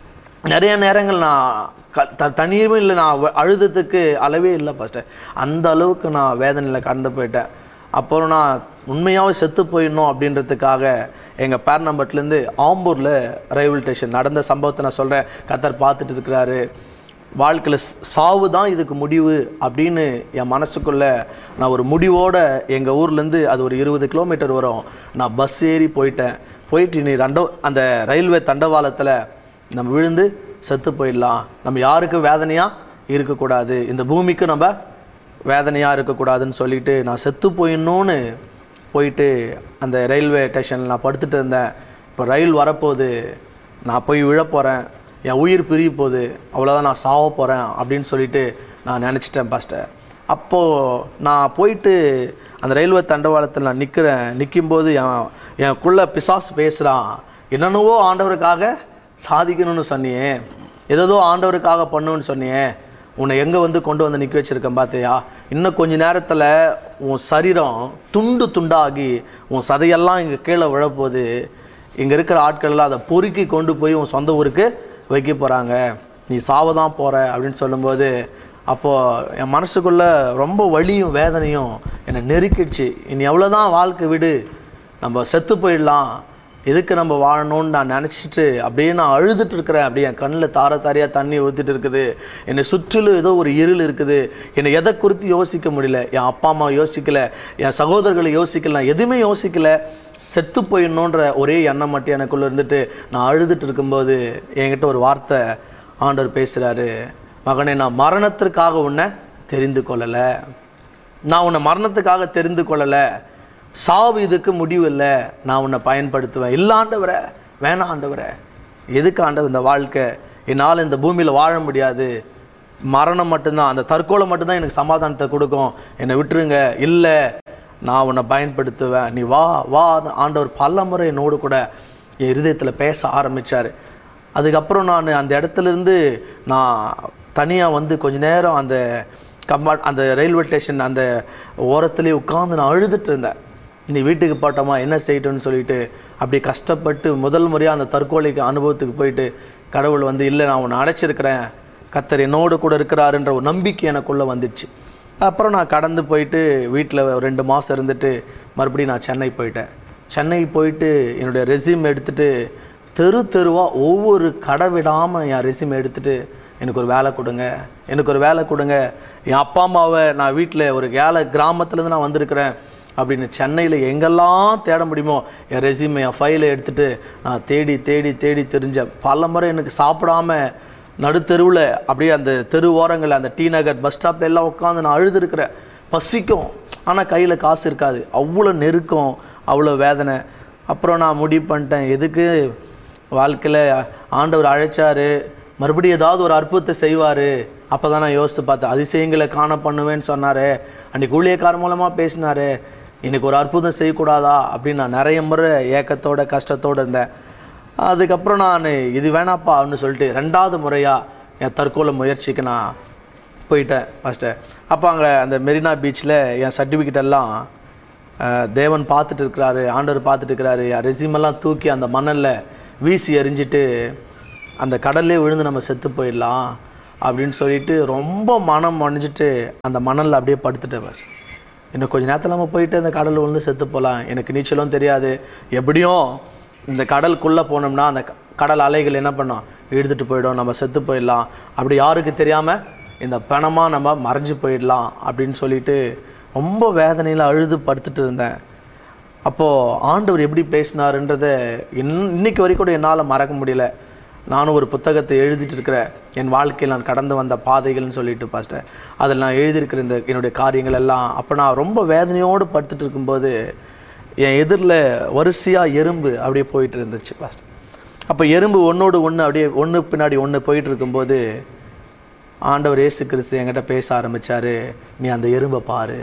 நிறைய நேரங்கள் நான் க தனியுமே இல்லை, நான் அழுதத்துக்கு அளவே இல்லை ஃபஸ்ட்டு. அந்த அளவுக்கு நான் வேதனையில் கடந்து போயிட்டேன். அப்புறம் நான் உண்மையாகவே செத்து போயிடணும் அப்படின்றதுக்காக எங்கள் பேர்னம்பட்லேருந்து ஆம்பூரில் ரயில்வே ஸ்டேஷன் நடந்த சம்பவத்தை நான் சொல்கிறேன். கத்தர் பார்த்துட்டு இருக்கிறாரு. வாழ்க்கையில் சாவு தான் இதுக்கு முடிவு அப்படின்னு என் மனசுக்குள்ளே நான் ஒரு முடிவோடு எங்கள் ஊர்லேருந்து அது ஒரு இருபது கிலோமீட்டர் வரும். நான் பஸ் ஏறி போயிட்டேன். போயிட்டு நீ ரெண்டோ அந்த ரயில்வே தண்டவாளத்தில் நம்ம விழுந்து செத்து போயிடலாம், நம்ம யாருக்கும் வேதனையாக இருக்கக்கூடாது, இந்த பூமிக்கு நம்ம வேதனையாக இருக்கக்கூடாதுன்னு சொல்லிட்டு நான் செத்து போயிடணுன்னு போயிட்டு அந்த ரயில்வே ஸ்டேஷனில் நான் படுத்துட்டு இருந்தேன். இப்போ ரயில் வரப்போகுது, நான் போய் விழ போகிறேன், என் உயிர் பிரிய போகுது, அவ்வளோதான், நான் சாவ போகிறேன் அப்படின்னு சொல்லிட்டு நான் நினச்சிட்டேன் பாஸ்டர். அப்போது நான் போயிட்டு அந்த ரயில்வே தண்டவாளத்தில் நான் நிற்கிறேன். நிற்கும்போது என் எனக்குள்ளே பிசாசு பேசுகிறான். என்னென்னவோ ஆண்டவருக்காக சாதிக்கணும்னு சொன்னியே, ஏதோ ஆண்டவருக்காக பண்ணுன்னு சொன்னியே, உன்னை எங்கே வந்து கொண்டு வந்து நிற்க வச்சுருக்கேன் பார்த்தியா, இன்னும் கொஞ்ச நேரத்தில் உன் சரீரம் துண்டு துண்டாகி உன் சதையெல்லாம் இங்கே கீழே விழப்போகுது, இங்கே இருக்கிற ஆட்கள்லாம் அதை பொறுக்கி கொண்டு போய் உன் சொந்த ஊருக்கு வைக்க போகிறாங்க, நீ சாவதான் போகிற அப்படின்னு சொல்லும்போது அப்போது என் மனசுக்குள்ளே ரொம்ப வலியும் வேதனையும் என்னை நெருக்கிடுச்சு. இனி எவ்வளோதான் வாழ்க்கை, விடு, நம்ம செத்து போயிடலாம், எதுக்கு நம்ம வாழணும்னு நான் நினச்சிட்டு அப்படியே நான் அழுதுட்டு இருக்கிறேன். அப்படியே என் கண்ணில் தார தாரையாக தண்ணி ஊற்றிட்டு இருக்குது. என்னை சுற்றிலும் ஏதோ ஒரு இருள் இருக்குது. என்னை எதை குறித்து யோசிக்க முடியல. என் அப்பா அம்மா யோசிக்கலை, என் சகோதரர்களை யோசிக்கல, நான் எதுவுமே யோசிக்கலை. செத்து போயிடணுன்ற ஒரே எண்ணம் மட்டும் எனக்குள்ளே இருந்துட்டு நான் அழுதுட்டு இருக்கும்போது என்கிட்ட ஒரு வார்த்தை ஆண்டவர் பேசுகிறாரு. மகனே, நான் மரணத்திற்காக உன்னை தெரிந்து கொள்ளலை, நான் உன்னை மரணத்துக்காக தெரிந்து கொள்ளலை, சாவு இதுக்கு முடிவு இல்லை, நான் உன்னை பயன்படுத்துவேன். இல்லை ஆண்டவரே, வேணாம் ஆண்டவரே, எதுக்கு ஆண்டவர் இந்த வாழ்க்கை, என்னால் இந்த பூமியில் வாழ முடியாது, மரணம் மட்டும்தான், அந்த தற்கொலை மட்டும்தான் எனக்கு சமாதானத்தை கொடுக்கும், என்னை விட்டுருங்க, இல்லை நான் உன்னை பயன்படுத்துவேன், நீ வா வா. ஆண்டவர் பல முறை என்னோடு கூட என் இருதயத்தில் பேச ஆரம்பித்தார். அதுக்கப்புறம் நான் அந்த இடத்துலேருந்து நான் தனியாக வந்து கொஞ்ச நேரம் அந்த கம்பா அந்த ரயில்வே ஸ்டேஷன் அந்த ஓரத்துலேயே உட்காந்து நான் அழுதுட்டு இருந்தேன். நீ வீட்டுக்கு போட்டோமா என்ன செய்யட்டும்னு சொல்லிட்டு அப்படி கஷ்டப்பட்டு முதல் முறையாக அந்த தற்கொலைக்கு அனுபவத்துக்கு போயிட்டு கடவுள் வந்து இல்லை நான் உன்னை அடைச்சிருக்கிறேன், கர்த்தர் என்னோடு கூட இருக்கிறாருன்ற ஒரு நம்பிக்கை எனக்குள்ளே வந்துடுச்சு. அப்புறம் நான் கடந்து போயிட்டு வீட்டில் ரெண்டு மாதம் இருந்துட்டு மறுபடியும் நான் சென்னை போயிட்டேன். சென்னை போயிட்டு என்னுடைய ரெஸ்யூம் எடுத்துகிட்டு தெரு தெருவாக ஒவ்வொரு கடை விடாமல் என் ரெஸ்யூம் எடுத்துகிட்டு எனக்கு ஒரு வேலை கொடுங்க, எனக்கு ஒரு வேலை கொடுங்க, என் அப்பா அம்மாவை நான் வீட்டில் ஒரு ஏழை கிராமத்துலேருந்து நான் வந்திருக்கிறேன் அப்படின்னு சென்னையில் எங்கெல்லாம் தேட முடியுமோ என் ரெஸ்யூம் என் ஃபைலை எடுத்துகிட்டு நான் தேடி தேடி தேடி தெரிஞ்சேன். பல முறை எனக்கு சாப்பிடாம நடுத்தெருவில் அப்படியே அந்த தெரு ஓரங்களில் அந்த டி நகர் பஸ் ஸ்டாப்பில் எல்லாம் உட்காந்து நான் அழுதுருக்கிறேன். பசிக்கும், ஆனால் கையில் காசு இருக்காது, அவ்வளோ நெருக்கம், அவ்வளோ வேதனை. அப்புறம் நான் முடிவு பண்ணிட்டேன், எதுக்கு வாழ்க்கையில் ஆண்டவர் அழைச்சார், மறுபடியும் ஏதாவது ஒரு அற்புதத்தை செய்வார். அப்போ தான் நான் யோசித்து பார்த்தேன், அதிசயங்களை காண பண்ணுவேன்னு சொன்னார், அன்றைக்கி ஊழியக்காரர் மூலமாக பேசினார், எனக்கு ஒரு அற்புதம் செய்யக்கூடாதா அப்படின்னு நான் நிறைய முறை ஏக்கத்தோட கஷ்டத்தோடு இருந்தேன். அதுக்கப்புறம் நான் இது வேணாப்பா அப்படின்னு சொல்லிட்டு ரெண்டாவது முறையாக என் தற்கொலை முயற்சிக்கு நான் போயிட்டேன் ஃபஸ்ட்டு. அப்போ அங்கே அந்த மெரினா பீச்சில் என் சர்டிஃபிகேட் எல்லாம் தேவன் பார்த்துட்டு இருக்கிறாரு, ஆண்டவர் பார்த்துட்டு இருக்கிறாரு. என் ரெஸ்யூமெல்லாம் தூக்கி அந்த மணலில் வீசி எறிஞ்சிட்டு அந்த கடல்லே விழுந்து நம்ம செத்து போயிடலாம் அப்படின்னு சொல்லிட்டு ரொம்ப மனம் அணிஞ்சிட்டு அந்த மணலில் அப்படியே படுத்துட்டவர். இன்னும் கொஞ்சம் நேரத்தில் நம்ம போயிட்டு அந்த கடல் விழுந்து செத்து போகலாம், எனக்கு நீச்சலும் தெரியாது, எப்படியும் இந்த கடலுக்குள்ளே போனோம்னா அந்த கடல் அலைகள் என்ன பண்ணோம் இழுத்துட்டு போயிடும், நம்ம செத்து போயிடலாம், அப்படி யாருக்கு தெரியாமல் இந்த பணமாக நம்ம மறைஞ்சு போயிடலாம் அப்படின்னு சொல்லிட்டு ரொம்ப வேதனையில் அழுது படுத்துட்டு இருந்தேன். அப்போது ஆண்டவர் எப்படி பேசினாருன்றதை இன் இன்னைக்கு வரைக்கும் கூட என்னால் மறக்க முடியல. நானும் ஒரு புத்தகத்தை எழுதிட்டு இருக்கிறேன், என் வாழ்க்கையில் நான் கடந்து வந்த பாதைகள்னு சொல்லிட்டு பாஸ்டர், அதில் நான் எழுதியிருக்கிற இந்த என்னுடைய காரியங்கள் எல்லாம். அப்போ நான் ரொம்ப வேதனையோடு படுத்துட்டு இருக்கும்போது என் எதிரில் வரிசையாக எறும்பு அப்படியே போயிட்டு இருந்துச்சு பாஸ்டர். அப்போ எறும்பு ஒன்றோடு ஒன்று அப்படியே ஒன்று பின்னாடி ஒன்று போயிட்டு இருக்கும்போது ஆண்டவர் இயேசு கிறிஸ்து என்கிட்ட பேச ஆரம்பித்தார், நீ அந்த எறும்பை பாரு,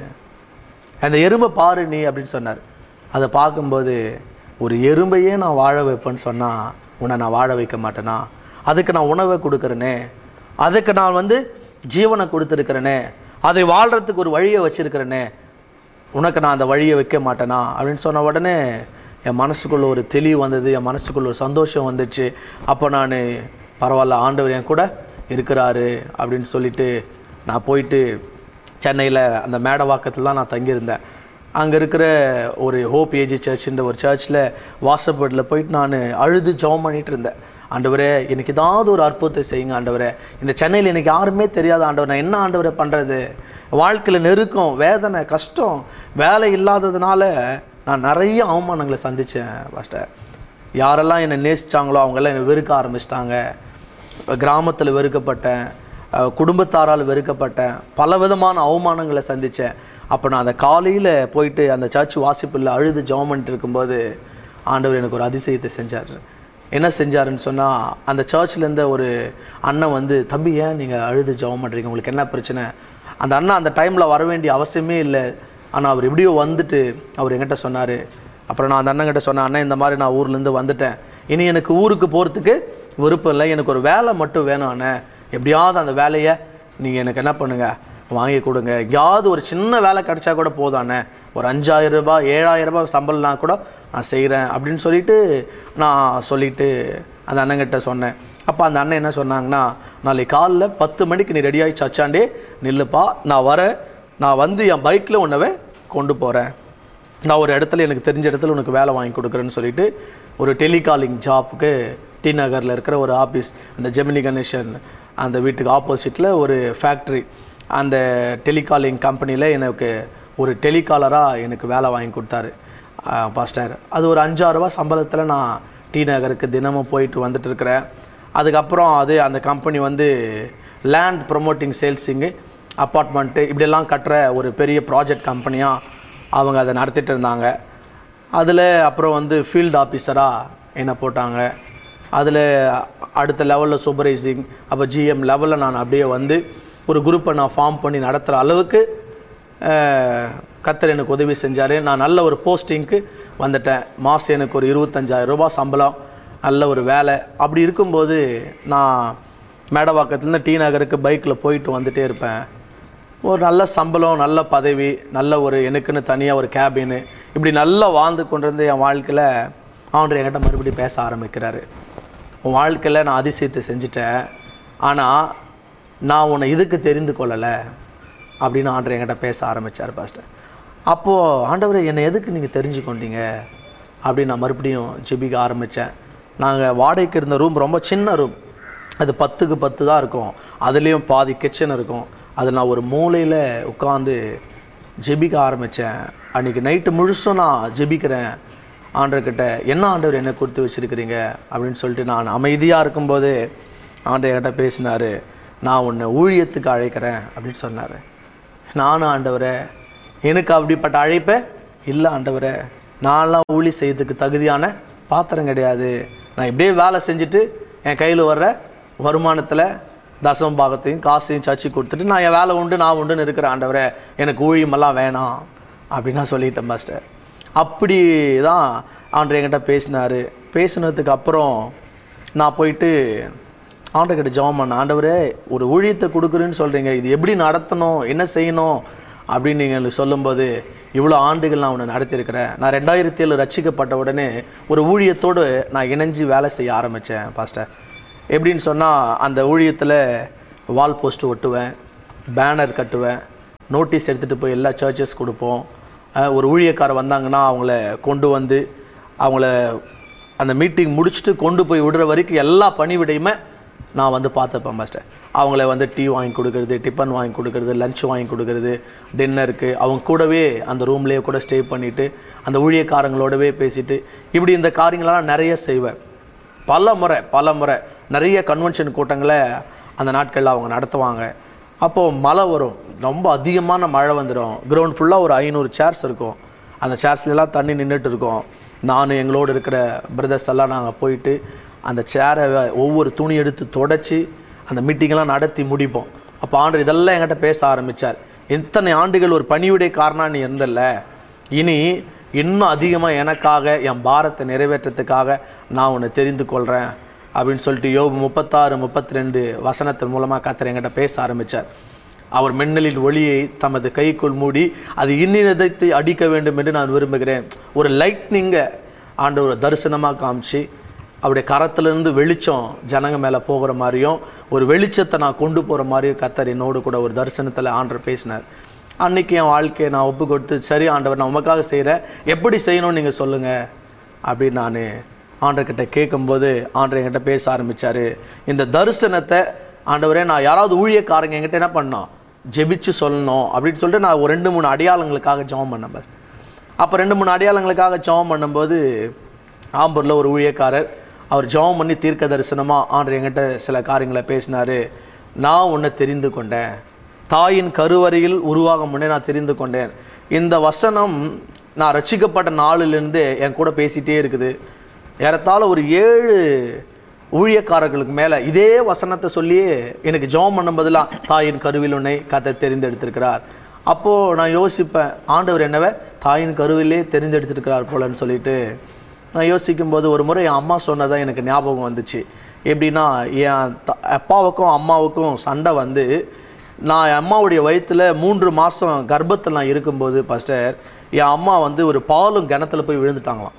அந்த எறும்பை பாரு நீ அப்படின்னு சொன்னார். அதை பார்க்கும்போது ஒரு எறும்பையே நான் வாழ வைப்பேன்னு சொன்னால் உன்னை நான் வாழ வைக்க மாட்டேனா? அதுக்கு நான் உணவை கொடுக்குறேனே, அதுக்கு நான் வந்து ஜீவனை கொடுத்துருக்கிறேனே, அதை வாழ்கிறதுக்கு ஒரு வழியை வச்சுருக்கிறேனே, உனக்கு நான் அந்த வழியை வைக்க மாட்டேனா அப்படின்னு சொன்ன உடனே என் மனசுக்குள்ளே ஒரு தெளிவு வந்தது, என் மனசுக்குள்ள ஒரு சந்தோஷம் வந்துச்சு. அப்போ நான் பரவாயில்ல, ஆண்டவர் என் கூட இருக்கிறாரு அப்படின்னு சொல்லிட்டு நான் போயிட்டு சென்னையில் அந்த மேடவாக்கத்தில் தான் நான் தங்கியிருந்தேன். அங்கே இருக்கிற ஒரு ஹோப் ஏஜி சர்ச்சுன்ற ஒரு சர்ச்சில் வாசப்படில் போயிட்டு நான் அழுது ஜெபம் பண்ணிகிட்டு இருந்தேன். ஆண்டவரே எனக்கு ஏதாவது ஒரு அற்புதத்தை செய்யுங்க ஆண்டவரே, இந்த சென்னையில் எனக்கு யாருமே தெரியாத ஆண்டவர், நான் என்ன ஆண்டவரை பண்ணுறது, வாழ்க்கையில் நெருக்கம், வேதனை, கஷ்டம், வேலை இல்லாததுனால நான் நிறைய அவமானங்களை சந்தித்தேன் பாஸ்டர். யாரெல்லாம் என்னை நேசித்தாங்களோ அவங்கெல்லாம் என்னை வெறுக்க ஆரம்பிச்சிட்டாங்க. கிராமத்தில் வெறுக்கப்பட்டேன், குடும்பத்தாரால் வெறுக்கப்பட்டேன், பல விதமான அவமானங்களை சந்தித்தேன். அப்போ நான் அந்த காலையில் போயிட்டு அந்த சர்ச் வாசிப்பில் அழுது ஜெபம் பண்ணிட்டு இருக்கும்போது ஆண்டவர் எனக்கு ஒரு அதிசயத்தை செஞ்சார். என்ன செஞ்சாருன்னு சொன்னால், அந்த சர்ச்சிலேருந்து ஒரு அண்ணன் வந்து, தம்பி ஏன் நீங்கள் அழுது ஜெபம் பண்ணுறீங்க, உங்களுக்கு என்ன பிரச்சனை? அந்த அண்ணன் அந்த டைமில் வர வேண்டிய அவசியமே இல்லை, ஆனால் அவர் எப்படியோ வந்துட்டு அவர் என்கிட்ட சொன்னார். அப்புறம் நான் அந்த அண்ணன்கிட்ட சொன்னேன், அண்ணன் இந்த மாதிரி நான் ஊர்லேருந்து வந்துட்டேன், இனி எனக்கு ஊருக்கு போகிறதுக்கு விருப்பம் இல்லை, எனக்கு ஒரு வேலை மட்டும் வேணும் அண்ணன், எப்படியாவது அந்த வேலையை நீங்கள் எனக்கு என்ன பண்ணுங்கள் வாங்கி கொடுங்க, எங்கேயாவது ஒரு சின்ன வேலை கிடச்சா கூட போதானே, ஒரு அஞ்சாயிரம் ரூபாய் ஏழாயிரம் ரூபாய் சம்பளம்னா கூட நான் செய்கிறேன் அப்படின்னு சொல்லிட்டு நான் சொல்லிவிட்டு அந்த அண்ணங்கிட்ட சொன்னேன். அப்போ அந்த அண்ணன் என்ன சொன்னாங்கன்னா, நாளைக்கு காலையில் பத்து மணிக்கு நீ ரெடியாகி சர்ச்சாண்டே நில்லுப்பா, நான் வரேன், நான் வந்து என் பைக்கில் உன்னவே கொண்டு போகிறேன், நான் ஒரு இடத்துல எனக்கு தெரிஞ்ச இடத்துல உனக்கு வேலை வாங்கி கொடுக்குறேன்னு சொல்லிட்டு ஒரு டெலிகாலிங் ஜாப்புக்கு டி நகரில் இருக்கிற ஒரு ஆஃபீஸ், அந்த ஜெமினி கணேசன் அந்த வீட்டுக்கு ஆப்போசிட்டில் ஒரு ஃபேக்ட்ரி, அந்த டெலிகாலிங் கம்பெனியில் எனக்கு ஒரு டெலிகாலராக எனக்கு வேலை வாங்கி கொடுத்தாரு பாஸ்டர். அது ஒரு அஞ்சாயிரரூபா சம்பளத்தில் நான் டி நகருக்கு தினமும் போயிட்டு வந்துட்டு இருக்கிறேன். அதுக்கப்புறம் அது அந்த கம்பெனி வந்து லேண்ட் ப்ரொமோட்டிங் சேல்ஸிங்கு அப்பார்ட்மெண்ட்டு இப்படியெல்லாம் கட்டுற ஒரு பெரிய ப்ராஜெக்ட் கம்பெனியாக அவங்க அதை நடத்திட்டு இருந்தாங்க. அதில் அப்புறம் வந்து ஃபீல்டு ஆஃபீஸராக என்னை போட்டாங்க. அதில் அடுத்த லெவலில் சூப்பர்வைசிங், அப்போ ஜிஎம் லெவலில் நான் அப்படியே வந்து ஒரு குரூப்பை நான் ஃபார்ம் பண்ணி நடத்துகிற அளவுக்கு கர்த்தர் எனக்கு உதவி செஞ்சார். நான் நல்ல ஒரு போஸ்டிங்க்கு வந்துட்டேன். மாதம் எனக்கு ஒரு இருபத்தஞ்சாயிரம் ரூபாய் சம்பளம், நல்ல ஒரு வேலை. அப்படி இருக்கும்போது நான் மேடவாக்கத்துலேருந்து டி நகருக்கு பைக்கில் போயிட்டு வந்துகிட்டே இருப்பேன். ஒரு நல்ல சம்பளம், நல்ல பதவி, நல்ல ஒரு எனக்குன்னு தனியாக ஒரு கேபின்னு, இப்படி நல்லா வாழ்ந்து கொண்டிருந்த என் வாழ்க்கையில் ஆண்டவர் என்கிட்ட மறுபடியும் பேச ஆரம்பிக்கிறாரு. உன் வாழ்க்கையில் நான் அதிசயத்தை செஞ்சுட்டேன், ஆனால் நான் உன்னை இதுக்கு தெரிந்து கொள்ளலை அப்படின்னு ஆண்டவர் என்கிட்ட பேச ஆரம்பித்தார் பாஸ்டர். அப்போது ஆண்டவரை என்னை எதுக்கு நீங்கள் தெரிஞ்சு கொண்டீங்க அப்படின்னு நான் மறுபடியும் ஜெபிக்க ஆரம்பித்தேன். நாங்கள் வாடகைக்கு இருந்த ரூம் ரொம்ப சின்ன ரூம், அது பத்துக்கு பத்து தான் இருக்கும், அதுலேயும் பாதி கிச்சன் இருக்கும். அதில் நான் ஒரு மூலையில் உட்காந்து ஜெபிக்க ஆரம்பித்தேன். அன்றைக்கி நைட்டு முழுசும் நான் ஜெபிக்கிறேன் ஆண்டவர்கிட்ட, என்ன ஆண்டவர் என்ன கொடுத்து வச்சுருக்கிறீங்க அப்படின்னு சொல்லிட்டு நான் அமைதியாக இருக்கும்போது ஆண்டவர் என்கிட்ட பேசினார். நான் உன்னை ஊழியத்துக்கு அழைக்கிறேன் அப்படின்னு சொன்னார். நானும் ஆண்டவரே எனக்கு அப்படிப்பட்ட அழைப்பை இல்லை ஆண்டவரே, நான்லாம் ஊழி செய்யறதுக்கு தகுதியான பாத்திரம் கிடையாது, நான் இப்படியே வேலை செஞ்சுட்டு என் கையில் வர்ற வருமானத்தில் தசம பாகத்தையும் காசையும் சர்ச்சு கொடுத்துட்டு நான் என் வேலை உண்டு நான் உண்டுன்னு இருக்கிற ஆண்டவரே, எனக்கு ஊழியமெல்லாம் வேணாம் அப்படின்னு நான் சொல்லிட்டேன் மாஸ்டர். அப்படி தான் ஆண்டவர் என்கிட்ட பேசினார். பேசினதுக்கு அப்புறம் நான் போயிட்டு ஆண்டவர்கிட்ட ஜெபம் பண்ணேன். ஆண்டவரே ஒரு ஊழியத்தை கொடுக்குறேன்னு சொல்கிறீங்க, இது எப்படி நடத்தணும், என்ன செய்யணும் அப்படின்னு நீங்கள் எனக்கு சொல்லும்போது இவ்வளோ ஆண்டுகள் நான் உன்னை நடத்தியிருக்கிறேன். நான் ரெண்டாயிரத்தி ஏழு ரட்சிக்கப்பட்ட உடனே ஒரு ஊழியத்தோடு நான் இணைஞ்சு வேலை செய்ய ஆரம்பித்தேன் பாஸ்டர். எப்படின்னு சொன்னால், அந்த ஊழியத்தில் வால் போஸ்ட் ஒட்டுவேன், பேனர் கட்டுவேன், நோட்டீஸ் எடுத்துகிட்டு போய் எல்லா சர்ச்சஸ் கொடுப்போம். ஒரு ஊழியக்காரர் வந்தாங்கன்னா அவங்கள கொண்டு வந்து அவங்கள அந்த மீட்டிங் முடிச்சுட்டு கொண்டு போய் விடுற வரைக்கும் எல்லா பணிவிடையுமே நான் வந்து பார்த்துப்பேன் மாஸ்டர். அவங்கள வந்து டீ வாங்கி கொடுக்குறது, டிஃபன் வாங்கி கொடுக்குறது, லஞ்ச் வாங்கி கொடுக்குறது, டின்னருக்கு அவங்க கூடவே அந்த ரூம்லேயே கூட ஸ்டே பண்ணிவிட்டு அந்த ஊழியக்காரங்களோடவே பேசிவிட்டு இப்படி இந்த காரியங்களெல்லாம் நிறைய செய்வேன். பல முறை பல முறை நிறைய கன்வென்ஷன் கூட்டங்களை அந்த நாட்களில் அவங்க நடத்துவாங்க. அப்போது மழை வரும், ரொம்ப அதிகமான மழை வந்துடும். கிரவுண்ட் ஃபுல்லாக ஒரு ஐநூறு சேர்ஸ் இருக்கும். அந்த சேர்ஸ்லாம் தண்ணி நின்றுட்டு இருக்கும். நான் எங்களோடு இருக்கிற பிரதர்ஸ் எல்லாம் நாங்கள் போயிட்டு அந்த சேரை ஒவ்வொரு துணி எடுத்து தொடச்சி அந்த மீட்டிங்கெல்லாம் நடத்தி முடிப்போம். அப்போ ஆண்டு இதெல்லாம் என்கிட்ட பேச ஆரம்பித்தார். இத்தனை ஆண்டுகள் ஒரு பணிவிடை காரணம் நீ இருந்தல்ல, இனி இன்னும் அதிகமாக எனக்காக என் பாரத்தை நிறைவேற்றத்துக்காக நான் உன்னை தெரிந்து கொள்கிறேன் அப்படின்னு சொல்லிட்டு யோபு முப்பத்தாறு முப்பத்தி ரெண்டு வசனத்தின் மூலமாக கர்த்தர் என்கிட்ட பேச ஆரம்பித்தார். அவர் மின்னலின் ஒளியை தமது கைக்குள் மூடி அது இன்னினத்தை அடிக்க வேண்டும் என்று நான் விரும்புகிறேன். ஒரு லைட்னிங்கை ஆண்டு ஒரு தரிசனமாக காமிச்சு அவருடைய கரத்திலிருந்து வெளிச்சம் ஜனங்க மேலே போகிற மாதிரியும் ஒரு வெளிச்சத்தை நான் கொண்டு போகிற மாதிரியும் கர்த்தர் என்னோடு கூட ஒரு தரிசனத்தில் ஆண்டவர் பேசினார். அன்றைக்கி என் வாழ்க்கையை நான் ஒப்பு கொடுத்து, சரி ஆண்டவர் நான் உமக்காக செய்கிறேன், எப்படி செய்யணும்னு நீங்கள் சொல்லுங்கள் அப்படின்னு நான் ஆண்டவர்கிட்ட கேட்கும்போது ஆண்டவர் என்கிட்ட பேச ஆரம்பித்தார். இந்த தரிசனத்தை ஆண்டவரே நான் யாராவது ஊழியக்காரங்க என்கிட்ட என்ன பண்ணோம், ஜெபிச்சு சொல்லணும் அப்படின்னு சொல்லிட்டு நான் ஒரு ரெண்டு மூணு அடையாளங்களுக்காக ஜெபம் பண்ணேன் பஸ். அப்போ ரெண்டு மூணு அடையாளங்களுக்காக ஜெபம் பண்ணும்போது ஆம்பூரில் ஒரு ஊழியக்காரர் அவர் ஜெபம் பண்ணி தீர்க்க தரிசனமாக ஆண்டவர் என்கிட்ட சில காரியங்களை பேசினார். நான் உன்னை தெரிந்து கொண்டேன், தாயின் கருவறையில் உருவாகும் முன்னே நான் தெரிந்து கொண்டேன். இந்த வசனம் நான் ரட்சிக்கப்பட்ட நாளிலிருந்து என் கூட பேசிகிட்டே இருக்குது. ஏறத்தாழ ஒரு ஏழு ஊழியக்காரர்களுக்கு மேலே இதே வசனத்தை சொல்லியே எனக்கு ஜெபம் பண்ணும்போதெல்லாம் தாயின் கருவில் உன்னை கர்த்தர் தெரிந்தெடுத்திருக்கிறார். அப்போது நான் யோசிப்பேன், ஆண்டவர் என்னவே தாயின் கருவிலே தெரிந்தெடுத்திருக்கிறார் போலன்னு சொல்லிட்டு நான் யோசிக்கும்போது ஒரு முறை என் அம்மா சொன்னதான் எனக்கு ஞாபகம் வந்துச்சு. எப்படின்னா, என் த அப்பாவுக்கும் அம்மாவுக்கும் சண்டை வந்து நான் என் அம்மாவுடைய வயிற்றில் மூன்று மாதம் கர்ப்பத்தில் நான் இருக்கும்போது பாஸ்டர் என் அம்மா வந்து ஒரு பாலும் கிணத்துல போய் விழுந்துட்டாங்களாம்.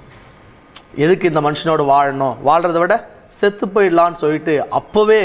எதுக்கு இந்த மனுஷனோட வாழணும், வாழ்கிறத விட செத்து போயிடலான்னு சொல்லிட்டு அப்போவே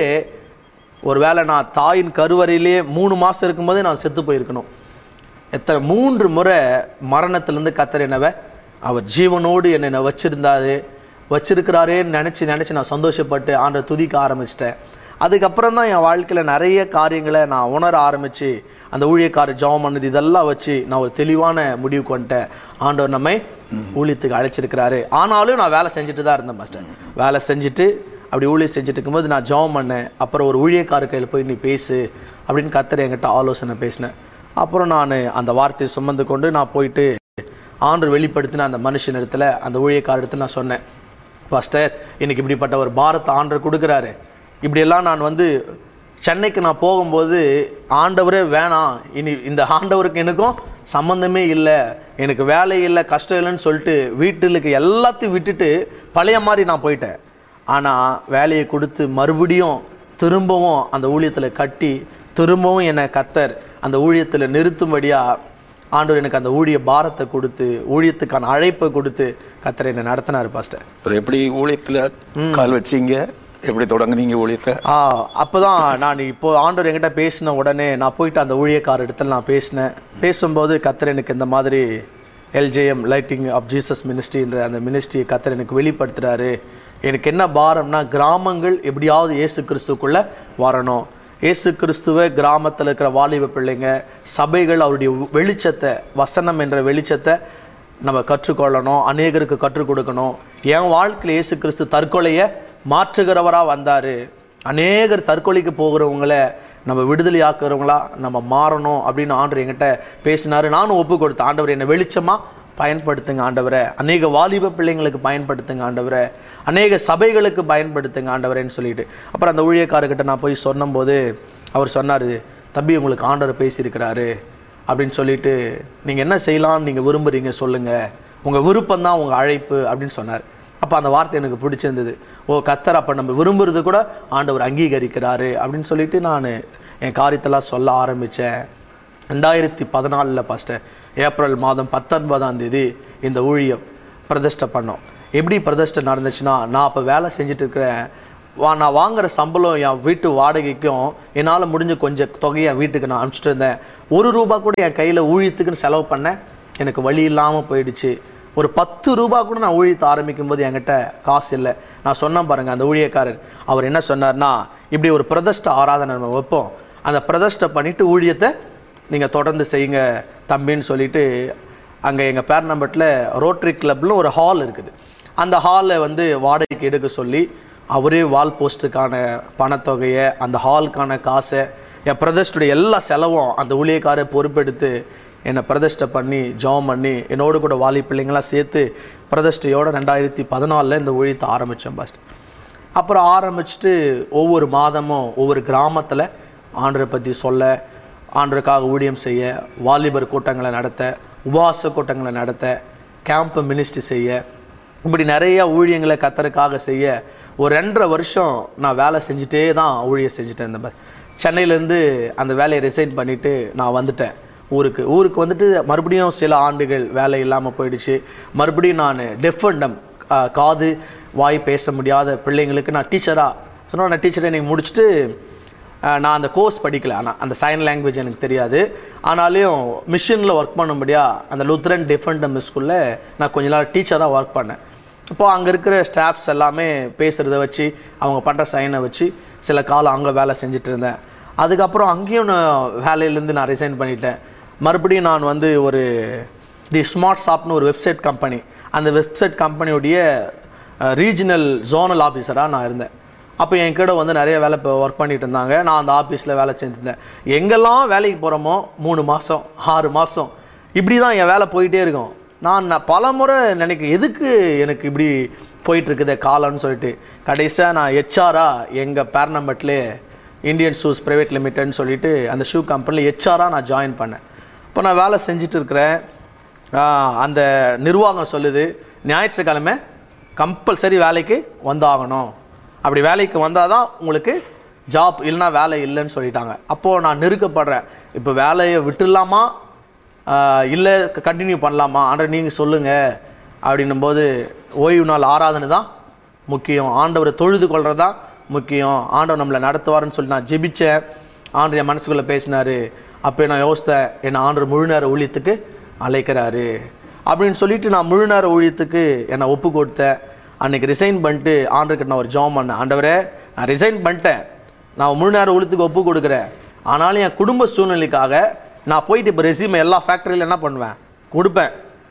ஒரு வேளை நான் தாயின் கருவறையிலே மூணு மாதம் இருக்கும்போதே நான் செத்து போயிருக்கணும். எத்தனை மூன்று முறை மரணத்திலேருந்து கர்த்தர் என்னவை அவர் ஜீவனோடு என்னை வச்சுருந்தாரு வச்சிருக்கிறாரேன்னு நினச்சி நினச்சி நான் சந்தோஷப்பட்டு ஆண்டை துதிக்க ஆரம்பிச்சிட்டேன். அதுக்கப்புறம் தான் என் வாழ்க்கையில் நிறைய காரியங்களை நான் உணர ஆரம்பித்து அந்த ஊழியக்காரர் ஜெபம் பண்ணது இதெல்லாம் வச்சு நான் ஒரு தெளிவான முடிவுக்கு வந்துட்டேன். ஆண்டவர் நம்மை ஊழியத்துக்கு அழைச்சிருக்கிறாரு. ஆனாலும் நான் வேலை செஞ்சுட்டு தான் இருந்தேன் மாஸ்டர். வேலை செஞ்சுட்டு அப்படி ஊழியம் செஞ்சுட்டு இருக்கும்போது நான் ஜெபம் பண்ணேன். அப்புறம் ஒரு ஊழியக்காரர் கையில் போய் நீ பேசு அப்படின்னு கர்த்தர் என்கிட்ட ஆலோசனை பேசினேன். அப்புறம் நான் அந்த வார்த்தையை சுமந்து கொண்டு நான் போயிட்டு ஆண்டவர் வெளிப்படுத்தின அந்த மனுஷன் இடத்துல அந்த ஊழியக்கார இடத்துல நான் சொன்னேன், பாஸ்டர் இன்னைக்கு இப்படிப்பட்ட ஒரு பாரத்தை ஆண்டவர் கொடுக்குறாரு. இப்படியெல்லாம் நான் வந்து சென்னைக்கு நான் போகும்போது ஆண்டவரே வேணாம், இனி இந்த ஆண்டவருக்கு எனக்கும் சம்மந்தமே இல்லை, எனக்கு வேலை இல்லை கஷ்டம் இல்லைன்னு சொல்லிட்டு வீட்டுக்கு எல்லாத்தையும் விட்டுட்டு பழைய மாதிரி நான் போயிட்டேன். ஆனால் வேலையை கொடுத்து மறுபடியும் திரும்பவும் அந்த ஊழியத்தில் கட்டி திரும்பவும் என்னை கர்த்தர் அந்த ஊழியத்தில் நிறுத்தும்படியாக ஆண்டவர் எனக்கு அந்த ஊழிய பாரத்தை கொடுத்து ஊழியத்துக்கான அழைப்பை கொடுத்து கர்த்தர் என்னை நடத்தினார் பாஸ்டர். எப்படி ஊழியத்தில் கால் வச்சிங்க, எப்படி தொடங்குனீங்க ஊழியத்தை? ஆ அப்போ தான் நான் இப்போ ஆண்டவர் என்கிட்ட பேசின உடனே நான் போயிட்டு அந்த ஊழியக்கார இடத்துல நான் பேசினேன். பேசும்போது கர்த்தர் எனக்கு இந்த மாதிரி எல்ஜேஎம் லைட்டிங் ஆஃப் ஜீசஸ் மினிஸ்ட்ரின்ற அந்த மினிஸ்ட்ரியை கர்த்தர் எனக்கு வெளிப்படுத்துகிறாரு. எனக்கு என்ன பாரம்னா, கிராமங்கள் எப்படியாவது இயேசு கிறிஸ்துக்குள்ளே வரணும். இயேசு கிறிஸ்துவை கிராமத்தில் இருக்கிற வாலிப பிள்ளைங்க சபைகள் அவருடைய வெளிச்சத்தை வசனம் என்ற வெளிச்சத்தை நம்ம கற்றுக்கொள்ளணும், அநேகருக்கு கற்றுக் கொடுக்கணும். என் வாழ்க்கையில் இயேசு கிறிஸ்து தற்கொலையை மாற்றுகிறவராக வந்தார். அநேகர் தற்கொலைக்கு போகிறவங்கள நம்ம விடுதலை ஆக்குறவங்களா நம்ம மாறணும் அப்படின்னு ஆண்டவர் என்கிட்ட பேசினார். நானும் ஒப்பு கொடுத்தேன், ஆண்டவர் என்னை வெளிச்சமாக பயன்படுத்துங்க ஆண்டவரை, அநேக வாலிப பிள்ளைங்களுக்கு பயன்படுத்துங்க ஆண்டவரை, அநேக சபைகளுக்கு பயன்படுத்துங்க ஆண்டவரேன்னு சொல்லிட்டு அப்புறம் அந்த ஊழியக்காரர்கிட்ட நான் போய் சொன்னபோது அவர் சொன்னார், தம்பி உங்களுக்கு ஆண்டவர் பேசியிருக்கிறாரு அப்படின்னு சொல்லிட்டு நீங்கள் என்ன செய்யலாம்னு நீங்கள் விரும்புகிறீங்க சொல்லுங்கள், உங்கள் விருப்பம் தான் உங்கள் அழைப்பு அப்படின்னு சொன்னார். அப்போ அந்த வார்த்தை எனக்கு பிடிச்சிருந்தது. ஓ கர்த்தர் அப்போ நம்ம விரும்புறது கூட ஆண்டவர் அங்கீகரிக்கிறாரு அப்படின்னு சொல்லிட்டு நான் என் காரியத்தெல்லாம் சொல்ல ஆரம்பித்தேன். ரெண்டாயிரத்தி பதினாலில் பாஸ்டர் ஏப்ரல் மாதம் பத்தொன்பதாம் தேதி இந்த ஊழியம் பிரதிஷ்டை பண்ணோம். எப்படி பிரதிஷ்டை நடந்துச்சுன்னா, நான் அப்போ வேலை செஞ்சுட்டு இருக்கிறேன். வா நான் வாங்குகிற சம்பளம் என் வீட்டு வாடகைக்கும் என்னால் முடிஞ்ச கொஞ்சம் தொகையை என் வீட்டுக்கு நான் அனுப்பிச்சிட்டு இருந்தேன். ஒரு ரூபா கூட என் கையில் ஊழியத்துக்குன்னு செலவு பண்ணேன் எனக்கு வழி இல்லாமல் போயிடுச்சு. ஒரு பத்து ரூபா கூட நான் ஊழியத்தை ஆரம்பிக்கும் போது என்கிட்ட காசு இல்லை. நான் சொன்னேன் பாருங்கள், அந்த ஊழியக்காரர் அவர் என்ன சொன்னார்னா, இப்படி ஒரு பிரதிஷ்டை ஆராதனை நம்ம வைப்போம், அந்த பிரதிஷ்டை பண்ணிவிட்டு ஊழியத்தை நீங்கள் தொடர்ந்து செய்யுங்க தம்பின்னு சொல்லிட்டு, அங்கே எங்கள் பேர்னம்பட்டில் ரோட்டரி கிளப்பில் ஒரு ஹால் இருக்குது. அந்த ஹாலை வந்து வாடகைக்கு எடுக்க சொல்லி அவரே வால் போஸ்ட்டுக்கான பணத்தொகையை, அந்த ஹாலுக்கான காசை, என் பிரதிஷ்டைய எல்லா செலவும் அந்த ஊழியக்காரை பொறுப்பெடுத்து என்னை பிரதிஷ்டை பண்ணி ஜெபம் பண்ணி என்னோடு கூட வாலி பிள்ளைங்களாம் சேர்த்து பிரதிஷ்டையோடு ரெண்டாயிரத்தி பதினாலில் இந்த ஊழியத்தை ஆரம்பித்தோம் ஃபஸ்ட். அப்புறம் ஆரம்பிச்சுட்டு ஒவ்வொரு மாதமும் ஒவ்வொரு கிராமத்தில் ஆண்டரை பற்றி சொல்ல, ஆண்டருக்காக ஊழியம் செய்ய, வாலிபர் கூட்டங்களை நடத்த, உபவாச கூட்டங்களை நடத்த, கேம்ப் மினிஸ்ட்ரி செய்ய, இப்படி நிறைய ஊழியங்களை கத்தருக்காக செய்ய ஒரு ரெண்டரை வருஷம் நான் வேலை செஞ்சுட்டே தான் ஊழியம் செஞ்சுட்டேன். இந்த மாதிரி சென்னையிலேருந்து அந்த வேலையை ரிசைன் பண்ணிவிட்டு நான் வந்துட்டேன் ஊருக்கு. ஊருக்கு வந்துட்டு மறுபடியும் சில ஆண்டுகள் வேலை இல்லாமல் போயிடுச்சு. மறுபடியும் நான் டெஃப் அண்ட் டம், காது வாய் பேச முடியாத பிள்ளைங்களுக்கு நான் டீச்சராக சொன்னால், நான் டீச்சரை நீங்கள் முடிச்சுட்டு நான் அந்த கோர்ஸ் படிக்கலை, ஆனால் அந்த சைன் லாங்குவேஜ் எனக்கு தெரியாது. ஆனாலையும் மிஷினில் ஒர்க் பண்ணும்படியாக அந்த லுத்ரன் டெஃப் அண்ட் டம் ஸ்கூலில் நான் கொஞ்ச நாள் டீச்சராக ஒர்க் பண்ணேன். இப்போது அங்கே இருக்கிற ஸ்டாஃப்ஸ் எல்லாமே பேசுகிறத வச்சு, அவங்க பண்ணுற சைனை வச்சு சில காலம் அங்கே வேலை செஞ்சுட்டு இருந்தேன். அதுக்கப்புறம் அங்கேயும் நான் வேலையிலேருந்து நான் ரிசைன் பண்ணிட்டேன். மறுபடியும் நான் வந்து ஒரு தி ஸ்மார்ட் ஷாப்னு ஒரு வெப்சைட் கம்பெனி, அந்த வெப்சைட் கம்பெனியுடைய ரீஜனல் ஜோனல் ஆஃபீஸராக நான் இருந்தேன். அப்போ என் கூட வந்து நிறைய வேலை இப்போ ஒர்க் பண்ணிகிட்டு இருந்தாங்க. நான் அந்த ஆஃபீஸில் வேலை செஞ்சுருந்தேன். எங்கெல்லாம் வேலைக்கு போகிறோமோ மூணு மாதம் ஆறு மாதம் இப்படி தான் என் வேலை போயிட்டே இருக்கும். நான் பல முறை நினைக்க, எதுக்கு எனக்கு இப்படி போயிட்டுருக்குதே காலம்னு சொல்லிட்டு, கடைசியாக நான் ஹெச்ஆராக எங்கள் பேர்னம்பட்லே இந்தியன் ஷூஸ் ப்ரைவேட் லிமிட்டட்னு சொல்லிட்டு அந்த ஷூ கம்பெனியில் ஹெச்ஆராக நான் ஜாயின் பண்ணேன். இப்போ நான் வேலை செஞ்சுட்டு இருக்கிறேன். அந்த நிர்வாகம் சொல்லுது, ஞாயிற்றுக்கிழமை கம்பல்சரி வேலைக்கு வந்தாகணும், அப்படி வேலைக்கு வந்தால் தான் உங்களுக்கு ஜாப், இல்லைனா வேலை இல்லைன்னு சொல்லிட்டாங்க. அப்போது நான் நெருக்கப்படுறேன், இப்போ வேலையை விட்டுடலாமா இல்லை கண்டினியூ பண்ணலாமா, ஆண்டவர் நீங்கள் சொல்லுங்கள் அப்படின்னும்போது, ஓய்வு நாள் ஆராதனை தான் முக்கியம், ஆண்டவரை தொழுது கொள்வது தான் முக்கியம், ஆண்டவர் நம்மளை நடத்துவார்னு சொல்லி நான் ஜெபித்தேன். ஆண்டவர் என் மனசுக்குள்ளே பேசினார். அப்போ நான் யோசித்தேன், என்னை ஆண்டவர் முழு நேர ஊழியத்துக்கு அழைக்கிறாரு அப்படின்னு சொல்லிட்டு நான் முழு நேர ஊழியத்துக்கு என்னை ஒப்பு கொடுத்தேன். அன்றைக்கி ரிசைன் பண்ணிட்டு ஆண்டவர்கிட்ட நான் ஒரு ஜெபம் பண்ணேன், ஆண்டவரே நான் ரிசைன் பண்ணிட்டேன், நான் முழு நேர ஊழியத்துக்கு ஒப்பு கொடுக்குறேன், ஆனாலும் என் குடும்ப சூழ்நிலைக்காக நான் போயிட்டு இப்போ ரெஸ்யூமை எல்லா ஃபேக்ட்ரியில் என்ன பண்ணுவேன் கொடுப்பேன்.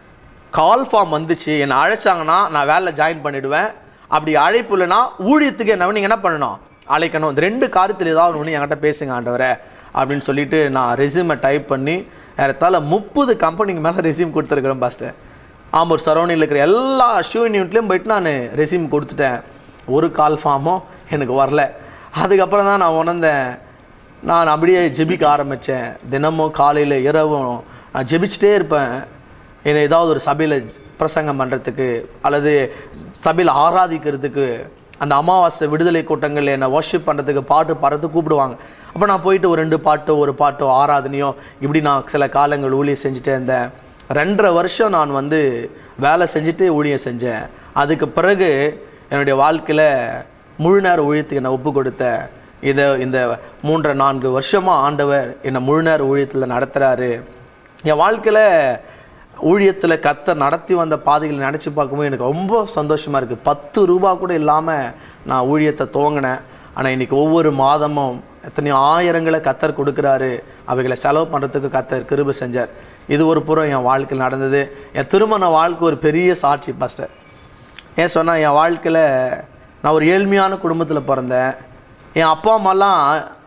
கால் ஃபார்ம் வந்துச்சு, என்னை அழைச்சாங்கன்னா நான் வேலையில் ஜாயின் பண்ணிவிடுவேன். அப்படி அழைப்பு இல்லைன்னா ஊழியத்துக்கு என்ன நீங்கள் என்ன பண்ணணும், அழைக்கணும். இந்த ரெண்டு காரியத்தில் ஏதாவது ஒன்று என்கிட்ட பேசுங்க ஆண்டவரே அப்படின்னு சொல்லிட்டு நான் ரெஸ்யூமை டைப் பண்ணி ஏறத்தாழ முப்பது கம்பெனிக்கு மேலே ரெஸ்யூம் கொடுத்துருக்குறேன் பாஸ்டர். ஆம்பூர் சரௌண்டிங்கில் இருக்கிற எல்லா ஷூ யூனிட்லேயும் போயிட்டு நான் ரெஸ்யூம் கொடுத்துட்டேன். ஒரு கால் ஃபார்மும் எனக்கு வரல. அதுக்கப்புறம் தான் நான் உணர்ந்தேன், நான் அப்படியே ஜெபிக்க ஆரம்பித்தேன். தினமும் காலையில் இரவும் நான் ஜெபிச்சுட்டே இருப்பேன். என்னை ஏதாவது ஒரு சபையில் பிரசங்கம் பண்ணுறதுக்கு அல்லது சபையில் ஆராதிக்கிறதுக்கு, அந்த அமாவாசை விடுதலை கூட்டங்களில் என்னை வர்ஷிப் பண்ணுறதுக்கு, பாட்டு பாடுறதுக்கு கூப்பிடுவாங்க. அப்போ நான் போயிட்டு ஒரு ரெண்டு பாட்டோ ஒரு பாட்டோ ஆராதனையோ இப்படி நான் சில காலங்கள் ஊழியம் செஞ்சுட்டே இருந்தேன். ரெண்டரை வருஷம் நான் வந்து வேலை செஞ்சுட்டு ஊழியம் செஞ்சேன். அதுக்கு பிறகு என்னுடைய வாழ்க்கையில் முழு நேர ஊழியத்துக்கு என்னை ஒப்பு கொடுத்தேன். இதை இந்த மூன்றரை நான்கு வருஷமாக ஆண்டவர் என்னை முழு நேர ஊழியத்தில் நடத்துகிறாரு. என் வாழ்க்கையில் ஊழியத்தில் கத்த நடத்தி வந்த பாதைகளை நினச்சி பார்க்கும்போது எனக்கு ரொம்ப சந்தோஷமாக இருக்குது. பத்து ரூபா கூட இல்லாமல் நான் ஊழியத்தை துவங்கினேன். ஆனால் இன்றைக்கி ஒவ்வொரு மாதமும் எத்தனையோ ஆயிரங்களை கத்தர் கொடுக்குறாரு. அவைகளை செலவு பண்ணுறதுக்கு கத்தர் கிருபை செஞ்சார். இது ஒரு புறம் என் வாழ்க்கையில் நடந்தது. என் திருமண வாழ்க்கை ஒரு பெரிய சாட்சி பாஸ்டர். ஏன் சொன்னால், என் வாழ்க்கையில் நான் ஒரு ஏழ்மையான குடும்பத்தில் பிறந்தேன். என் அப்பா அம்மாலாம்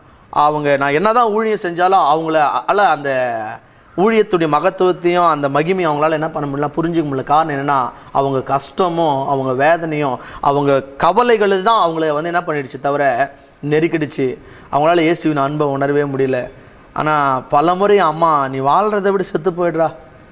அவங்க நான் என்ன தான் ஊழியம் செஞ்சாலும் அவங்கள அல்ல அந்த ஊழியத்துடைய மகத்துவத்தையும் அந்த மகிமையும் அவங்களால என்ன பண்ண முடியல, புரிஞ்சிக்க முடியல. காரணம் என்னென்னா, அவங்க கஷ்டமும் அவங்க வேதனையும் அவங்க கவலைகள் தான் அவங்கள வந்து என்ன பண்ணிடுச்சு தவிர நெருக்கிடுச்சு. அவங்களால இயேசுவின் அன்பை உணரவே முடியல. ஆனால் பல முறை அம்மா நீ வாழ்கிறத விட செத்து போயிடுறா,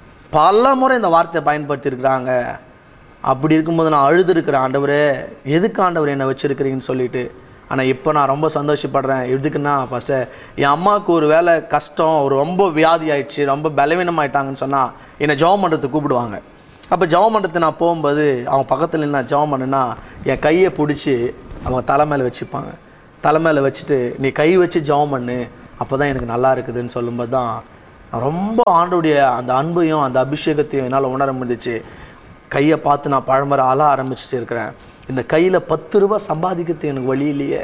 பல முறை இந்த வார்த்தையை பயன்படுத்தியிருக்கிறாங்க. அப்படி இருக்கும்போது நான் அழுதுருக்கிறேன், ஆண்டவரே எதுக்கு ஆண்டவர் என்னை வச்சுருக்கிறீங்கன்னு சொல்லிட்டு. ஆனால் இப்போ நான் ரொம்ப சந்தோஷப்படுறேன். எதுக்குன்னா ஃபஸ்ட்டு என் அம்மாவுக்கு ஒரு வேலை கஷ்டம், ஒரு ரொம்ப வியாதி ஆயிடுச்சு, ரொம்ப பலவீனமாயிட்டாங்கன்னு சொன்னால் என்னை ஜெபம் பண்ணுறதுக்கு கூப்பிடுவாங்க. அப்போ ஜெபம் பண்ணுறதுக்கு நான் போகும்போது அவங்க பக்கத்தில் நான் ஜெபம் பண்ணுன்னா என் கையை பிடிச்சி அவங்க தலை மேலே வச்சுப்பாங்க. தலை மேலே வச்சுட்டு நீ கை வச்சு ஜெபம் பண்ணு, அப்போ தான் எனக்கு நல்லா இருக்குதுன்னு சொல்லும்போது தான் ரொம்ப ஆண்டோடைய அந்த அன்பையும் அந்த அபிஷேகத்தையும் என்னால் உணர முடிஞ்சிச்சு. கையை பார்த்து நான் பழமர ஆள ஆரம்பிச்சுட்டு இருக்கிறேன். இந்த கையில் பத்து ரூபா சம்பாதிக்கிறது எனக்கு வழி இல்லையே,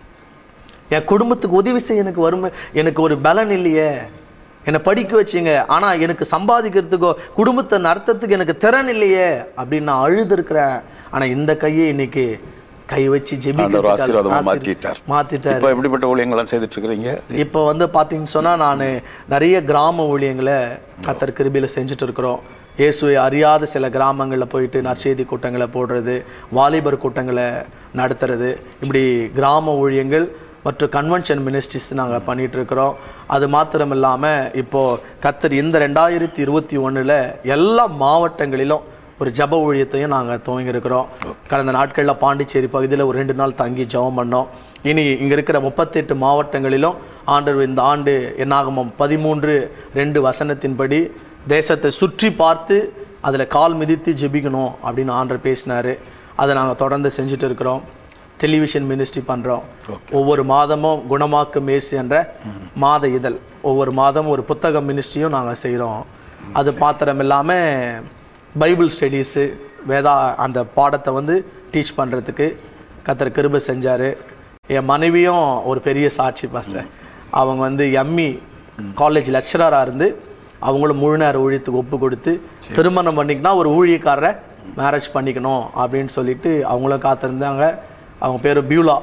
என் குடும்பத்துக்கு உதவி செய்ய எனக்கு வறுமை, எனக்கு ஒரு பலன் இல்லையே, என்னை படிக்க வச்சிங்க ஆனால் எனக்கு சம்பாதிக்கிறதுக்கோ குடும்பத்தை நடத்துறதுக்கு எனக்கு திறன் இல்லையே அப்படின்னு நான் அழுது இருக்கிறேன். ஆனால் இந்த கையை இன்னைக்கு கை வச்சு ஜெபிக்கிறார், மாத்திட்டார். இப்போ எப்படிப்பட்ட ஊழியங்கள்லாம் செய்துட்டு இருக்கிறீங்க? இப்போ வந்து பார்த்தீங்கன்னு சொன்னால் நான் நிறைய கிராம ஊழியங்களை கர்த்தர் கிருபையில் செஞ்சுட்டு இருக்கிறோம். இயேசுவை அறியாத சில கிராமங்களில் போயிட்டு நற்செய்தி கூட்டங்களை போடுறது, வாலிபர் கூட்டங்களை நடத்துறது, இப்படி கிராம ஊழியங்கள் மற்றும் கன்வென்ஷன் மினிஸ்ட்ரிஸ் நாங்கள் பண்ணிகிட்ருக்கிறோம். அது மாத்திரம் இல்லாமல் இப்போது கர்த்தர் இந்த ரெண்டாயிரத்தி இருபத்தி ஒன்றில் எல்லா மாவட்டங்களிலும் ஒரு ஜப ஊழியத்தையும் நாங்கள் துவங்கியிருக்கிறோம். கடந்த நாட்களில் பாண்டிச்சேரி பகுதியில் ஒரு ரெண்டு நாள் தங்கி ஜெபம் பண்ணோம். இனி இங்கே இருக்கிற முப்பத்தெட்டு மாவட்டங்களிலும் ஆண்டவர் இந்த ஆண்டு என்னாகமம் பதிமூன்று ரெண்டு வசனத்தின்படி தேசத்தை சுற்றி பார்த்து அதில் கால் மிதித்து ஜெபிக்கணும் அப்படின்னு ஆண்டவர் பேசினார். அதை நாங்கள் தொடர்ந்து செஞ்சுட்டு இருக்கிறோம். டெலிவிஷன் மினிஸ்ட்ரி பண்ணுறோம். ஒவ்வொரு மாதமும் குணமாக்கு மேசி என்ற மாத இதழ், ஒவ்வொரு மாதமும் ஒரு புத்தக மினிஸ்ட்ரியும் நாங்கள் செய்கிறோம். அது மாத்திரம் இல்லாமல் பைபிள் ஸ்டடீஸு, வேதா அந்த பாடத்தை வந்து டீச் பண்ணுறதுக்கு கர்த்தர் கிருபை செஞ்சார். என் மனைவியும் ஒரு பெரிய சாட்சி பாஸ்டர். அவங்க வந்து எம்இ காலேஜ் லெக்சராக இருந்து அவங்களும் முழு நேர ஊழியத்துக்கு ஒப்பு கொடுத்து திருமணம் பண்ணிக்கினா ஒரு ஊழியக்காரரை மேரேஜ் பண்ணிக்கணும் அப்படின்னு சொல்லிட்டு அவங்களும் காத்திருந்தாங்க. அவங்க பேர் பியூலா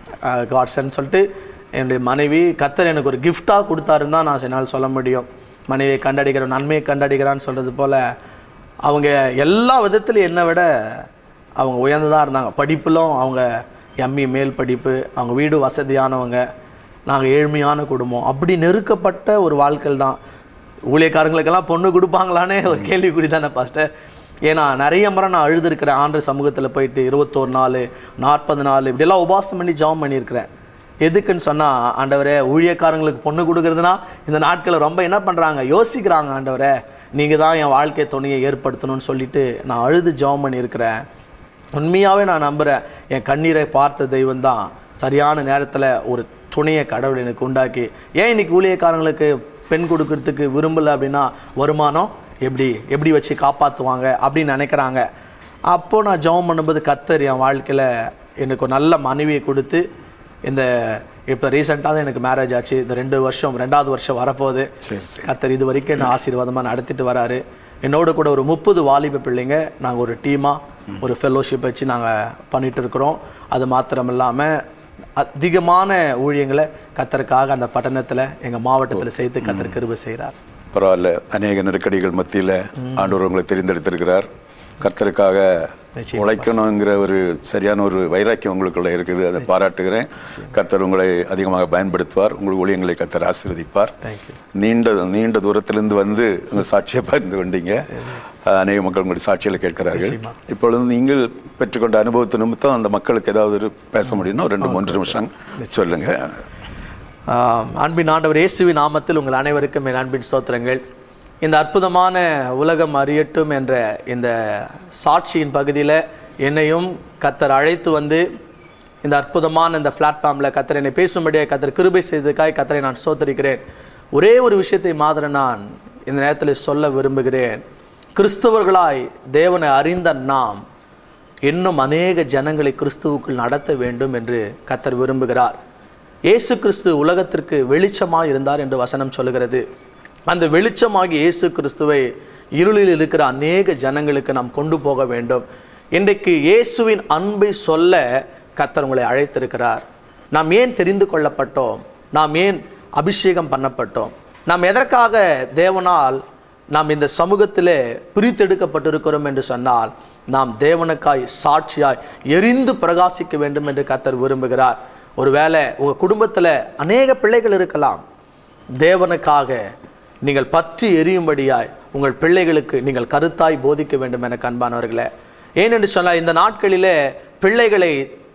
காட்சன் சொல்லிட்டு என்னுடைய மனைவி. கர்த்தர் எனக்கு ஒரு கிஃப்டாக கொடுத்தாருன்னு தான் நான் என்னால் சொல்ல முடியும். மனைவியை கண்டடிக்கிற நன்மையை கண்டடிக்கிறான்னு சொல்கிறது போல் அவங்க எல்லா விதத்துலையும் என்னை விட அவங்க உயர்ந்ததாக இருந்தாங்க. படிப்பிலும் அவங்க எம்இ மேல் படிப்பு, அவங்க வீடு வசதியானவங்க, நாங்கள் ஏழ்மையான குடும்பம். அப்படி நெருக்கப்பட்ட ஒரு வாழ்க்கை தான். ஊழியக்காரங்களுக்கெல்லாம் பொண்ணு கொடுப்பாங்களானே ஒரு கேள்விக்குறி தானே பாஸ்டர். ஏன்னா நிறைய முறை நான் அழுதுருக்கிறேன். ஆண்டு சமூகத்தில் போயிட்டு இருபத்தோரு நாள் நாற்பது நாள் இப்படியெல்லாம் உபாசம் பண்ணி ஜெபம் பண்ணியிருக்கிறேன். எதுக்குன்னு சொன்னால், ஆண்டவரே ஊழியக்காரங்களுக்கு பொண்ணு கொடுக்குறதுனா இந்த நாட்களில் ரொம்ப என்ன பண்ணுறாங்க, யோசிக்கிறாங்க. ஆண்டவரே நீங்கள் தான் என் வாழ்க்கை துணையை ஏற்படுத்தணும்னு சொல்லிட்டு நான் அழுது ஜெபம் பண்ணியிருக்கிறேன். உண்மையாகவே நான் நம்புகிறேன், என் கண்ணீரை பார்த்த தெய்வம் தான் சரியான நேரத்தில் ஒரு துணையை கடவுள் எனக்கு உண்டாக்கி. ஏன் இன்னைக்கு ஊழியக்காரங்களுக்கு பெண் கொடுக்கறதுக்கு விரும்பலை அப்படின்னா, வருமானம் எப்படி எப்படி வச்சு காப்பாற்றுவாங்க அப்படின்னு நினைக்கிறாங்க. அப்போது நான் ஜெபம் பண்ணும்போது கர்த்தர் என் வாழ்க்கையில் எனக்கு ஒரு நல்ல மனைவியை கொடுத்து, இந்த இப்போ ரீசெண்டாக தான் எனக்கு மேரேஜ் ஆச்சு. இந்த ரெண்டு வருஷம் ரெண்டாவது வருஷம் வரப்போகுது. கர்த்தர் இது வரைக்கும் என்ன ஆசீர்வாதமாக நடத்திட்டு வராரு. என்னோட கூட ஒரு முப்பது வாலிப பிள்ளைங்க நாங்கள் ஒரு டீமாக ஒரு ஃபெல்லோஷிப் வச்சு நாங்கள் பண்ணிகிட்டு இருக்கிறோம். அது மாத்திரம் இல்லாமல் அதிகமான ஊழியங்களை கர்த்தருக்காக அந்த பட்டணத்தில் எங்கள் மாவட்டத்தில் சேர்த்து கர்த்தர் கிருபை செய்கிறார். பரவாயில்ல, அநேக நெருக்கடிகள் மத்தியில் ஆண்டவர் உங்களை தெரிந்தெடுத்திருக்கிறார். கர்த்தருக்காக உழைக்கணுங்கிற ஒரு சரியான ஒரு வைராக்கியம் உங்களுக்குள்ள இருக்குது. அதை பாராட்டுகிறேன். கர்த்தர் உங்களை அதிகமாக பயன்படுத்துவார். உங்கள் ஊழியங்களை கர்த்தர் ஆசீர்வதிப்பார். நீண்ட நீண்ட தூரத்திலிருந்து வந்து உங்கள் சாட்சியை பகிர்ந்து கொண்டீங்க. அநேக மக்கள் உங்களுடைய சாட்சிகளை கேட்கிறார்கள். இப்பொழுது நீங்கள் பெற்றுக்கொண்ட அனுபவத்து நிமித்தம் அந்த மக்களுக்கு ஏதாவது பேச முடியும்னா ரெண்டு மூன்று நிமிஷம் சொல்லுங்க. அன்பின் ஆண்டவர் இயேசுவின் நாமத்தில் உங்கள் அனைவருக்கும் என் அன்பின் ஸ்தோத்திரங்கள். இந்த அற்புதமான உலகம் அறியட்டும் என்ற இந்த சாட்சியின் பகுதியில் என்னையும் கர்த்தர் அழைத்து வந்து இந்த அற்புதமான இந்த பிளாட்ஃபார்மில் கர்த்தர் என்னை பேசும்படியாக கர்த்தர் கிருபை செய்ததுக்காக கர்த்தரை நான் ஸ்தோத்திரிக்கிறேன். ஒரே ஒரு விஷயத்தை மாத்திரம் நான் இந்த நேரத்தில் சொல்ல விரும்புகிறேன். கிறிஸ்தவர்களாய் தேவனை அறிந்த நாம் இன்னும் அநேக ஜனங்களை கிறிஸ்துவுக்குள் நடத்த வேண்டும் என்று கர்த்தர் விரும்புகிறார். இயேசு கிறிஸ்து உலகத்திற்கு வெளிச்சமாக இருந்தார் என்று வசனம் சொல்லுகிறது. அந்த வெளிச்சமாகி இயேசு கிறிஸ்துவை இருளில் இருக்கிற அநேக ஜனங்களுக்கு நாம் கொண்டு போக வேண்டும். இன்றைக்கு இயேசுவின் அன்பை சொல்ல கர்த்தர் உங்களை அழைத்திருக்கிறார். நாம் ஏன் தெரிந்து கொள்ளப்பட்டோம்? நாம் ஏன் அபிஷேகம் பண்ணப்பட்டோம்? நாம் எதற்காக தேவனால் நாம் இந்த சமூகத்திலே பிரித்தெடுக்கப்பட்டிருக்கிறோம் என்று சொன்னால், நாம் தேவனுக்காய் சாட்சியாய் எரிந்து பிரகாசிக்க வேண்டும் என்று கர்த்தர் விரும்புகிறார். ஒருவேளை உங்கள் குடும்பத்தில் அநேக பிள்ளைகள் இருக்கலாம். தேவனுக்காக நீங்கள் பற்றி எரியும்படியாய் உங்கள் பிள்ளைகளுக்கு நீங்கள் கருத்தாய் போதிக்க வேண்டும் என அன்பானவர்களே. ஏனென்று சொன்னால், இந்த நாட்களிலே பிள்ளைகளை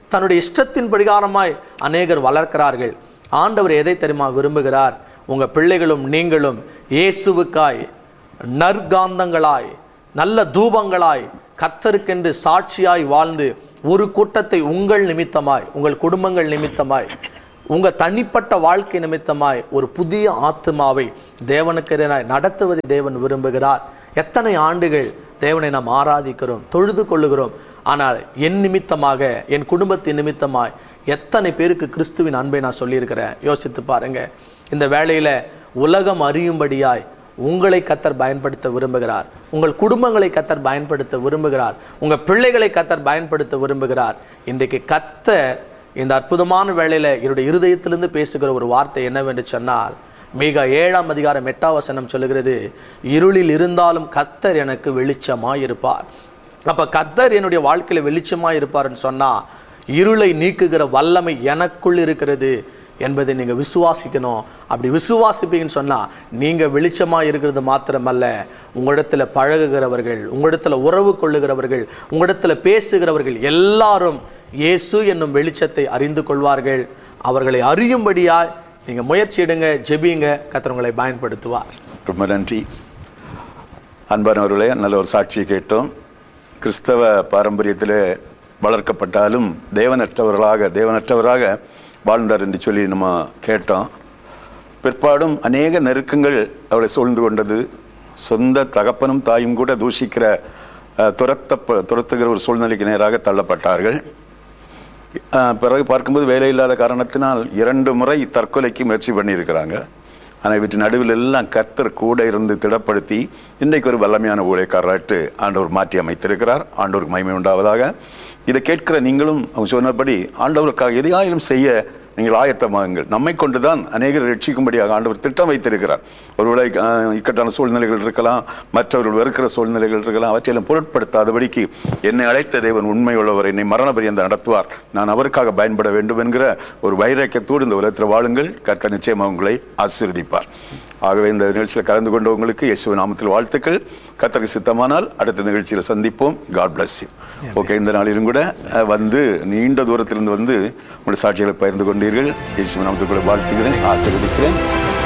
தன்னுடைய இஷ்டத்தின் பிரகாரமாய் அநேகர் வளர்க்கிறார்கள். ஆண்டவர் எதை தெரியுமா விரும்புகிறார்? உங்க பிள்ளைகளும் நீங்களும் இயேசுவுக்காய் நற்காந்தங்களாய் நல்ல தூபங்களாய் கர்த்தருக்கென்று சாட்சியாய் வாழ்ந்து ஒரு கூட்டத்தை உங்கள் நிமித்தமாய், உங்கள் குடும்பங்கள் நிமித்தமாய், உங்க தனிப்பட்ட வாழ்க்கை நிமித்தமாய் ஒரு புதிய ஆத்துமாவை தேவனுக்கு நடத்துவதை தேவன் விரும்புகிறார். எத்தனை ஆண்டுகள் தேவனை நாம் ஆராதிக்கிறோம், தொழுது கொள்ளுகிறோம். ஆனால் என் நிமித்தமாக, என் குடும்பத்தின் நிமித்தமாய் எத்தனை பேருக்கு கிறிஸ்துவின் அன்பை நான் சொல்லியிருக்கிறேன். யோசித்து பாருங்க. இந்த வேளையில உலகம் அறியும்படியாய் உங்களை கர்த்தர் பயன்படுத்த விரும்புகிறார். உங்கள் குடும்பங்களை கர்த்தர் பயன்படுத்த விரும்புகிறார். உங்க பிள்ளைகளை கர்த்தர் பயன்படுத்த விரும்புகிறார். இன்றைக்கு கர்த்தர் இந்த அற்புதமான வேளையில என்னுடைய இருதயத்திலிருந்து பேசுகிற ஒரு வார்த்தை என்னவென்று சொன்னால், மிக ஏழாம் அதிகாரம் எட்டாம் வசனம் சொல்லுகிறது, இருளில் இருந்தாலும் கர்த்தர் எனக்கு வெளிச்சமாய் இருப்பார். அப்ப கர்த்தர் என்னுடைய வாழ்க்கையில வெளிச்சமாய் இருப்பார்னு சொன்னா, இருளை நீக்குகிற வல்லமை எனக்குள் இருக்கிறது என்பதை நீங்க விசுவாசிக்கணும். அப்படி விசுவாசிப்பீங்கன்னு சொன்னா, நீங்க வெளிச்சமா இருக்கிறது மாத்திரமல்ல, உங்களிடத்துல பழகுகிறவர்கள், உங்களிடத்துல உறவு கொள்ளுகிறவர்கள், உங்களிடத்துல பேசுகிறவர்கள் எல்லாரும் இயேசு என்னும் வெளிச்சத்தை அறிந்து கொள்வார்கள். அவர்களை அறியும்படியா நீங்க முயற்சி எடுங்க, ஜெபிங்க, கர்த்தர் உங்களை பயன்படுத்துவார். ரொம்ப நன்றி. அன்பானவர்களே, நல்ல ஒரு சாட்சியை கேட்டோம். கிறிஸ்தவ பாரம்பரியத்தில் வளர்க்கப்பட்டாலும் தேவனற்றவர்களாக தேவனற்றவராக வாழ்ந்தார் என்று சொல்லி நம்ம கேட்டோம். பிற்பாடும் அநேக நெருக்கங்கள் அவளை சூழ்ந்து கொண்டது. சொந்த தகப்பனும் தாயும் கூட தூஷிக்கிற துரத்த துரத்துகிற ஒரு சூழ்நிலைக்கு நேராக தள்ளப்பட்டார்கள். பிறகு பார்க்கும்போது வேலை இல்லாத காரணத்தினால் இரண்டு முறை தற்கொலைக்கு முயற்சி பண்ணியிருக்கிறாங்க. ஆனால் இவற்றின் நடுவில் எல்லாம் கர்த்தர் கூட இருந்து திடப்படுத்தி இன்றைக்கு ஒரு வல்லமையான ஊழியக்காரராட்டு ஆண்டவர் மாற்றி அமைத்திருக்கிறார். ஆண்டவருக்கு மகிமை உண்டாவதாக. இதை கேட்கிற நீங்களும் அவங்க சொன்னபடி ஆண்டவருக்காக எதையாயிலும் செய்ய நீங்கள் ஆயத்தமாகுங்கள். நம்மை கொண்டுதான் அநேகர் ரட்சிக்கும்படியாக ஆண்டவர் திட்டம் வைத்திருக்கிறார். ஒருவேளை இக்கட்டான சூழ்நிலைகள் இருக்கலாம், மற்றவர்கள் வெறுக்கிற சூழ்நிலைகள் இருக்கலாம். அவற்றையெல்லாம் பொருட்படுத்தாதபடிக்கு என்னை அழைத்த தேவன் உண்மையுள்ளவர், என்னை மரண பரியந்தம் நடத்துவார், நான் அவருக்காக பயன்பட வேண்டும் என்கிற ஒரு வைராக்கியத்தோடு இந்த உலகத்தில் வாழுங்கள். கர்த்தர் நிச்சயமாக உங்களை ஆசீர்வதிப்பார். ஆகவே இந்த நிகழ்ச்சியில் கலந்து கொண்டவங்களுக்கு இயேசுவின் நாமத்தில் வாழ்த்துக்கள். கர்த்தருக்கு சித்தமானால் அடுத்த நிகழ்ச்சியில் சந்திப்போம். God bless you. ஓகே, இந்த நாளிலும் கூட வந்து நீண்ட தூரத்திலிருந்து வந்து உங்களுடைய சாட்சிகளை பகிர்ந்து கொண்டீர்கள். இயேசுவின் நாமத்தில் வாழ்த்துகிறேன், ஆசீர்வதிக்கிறேன்.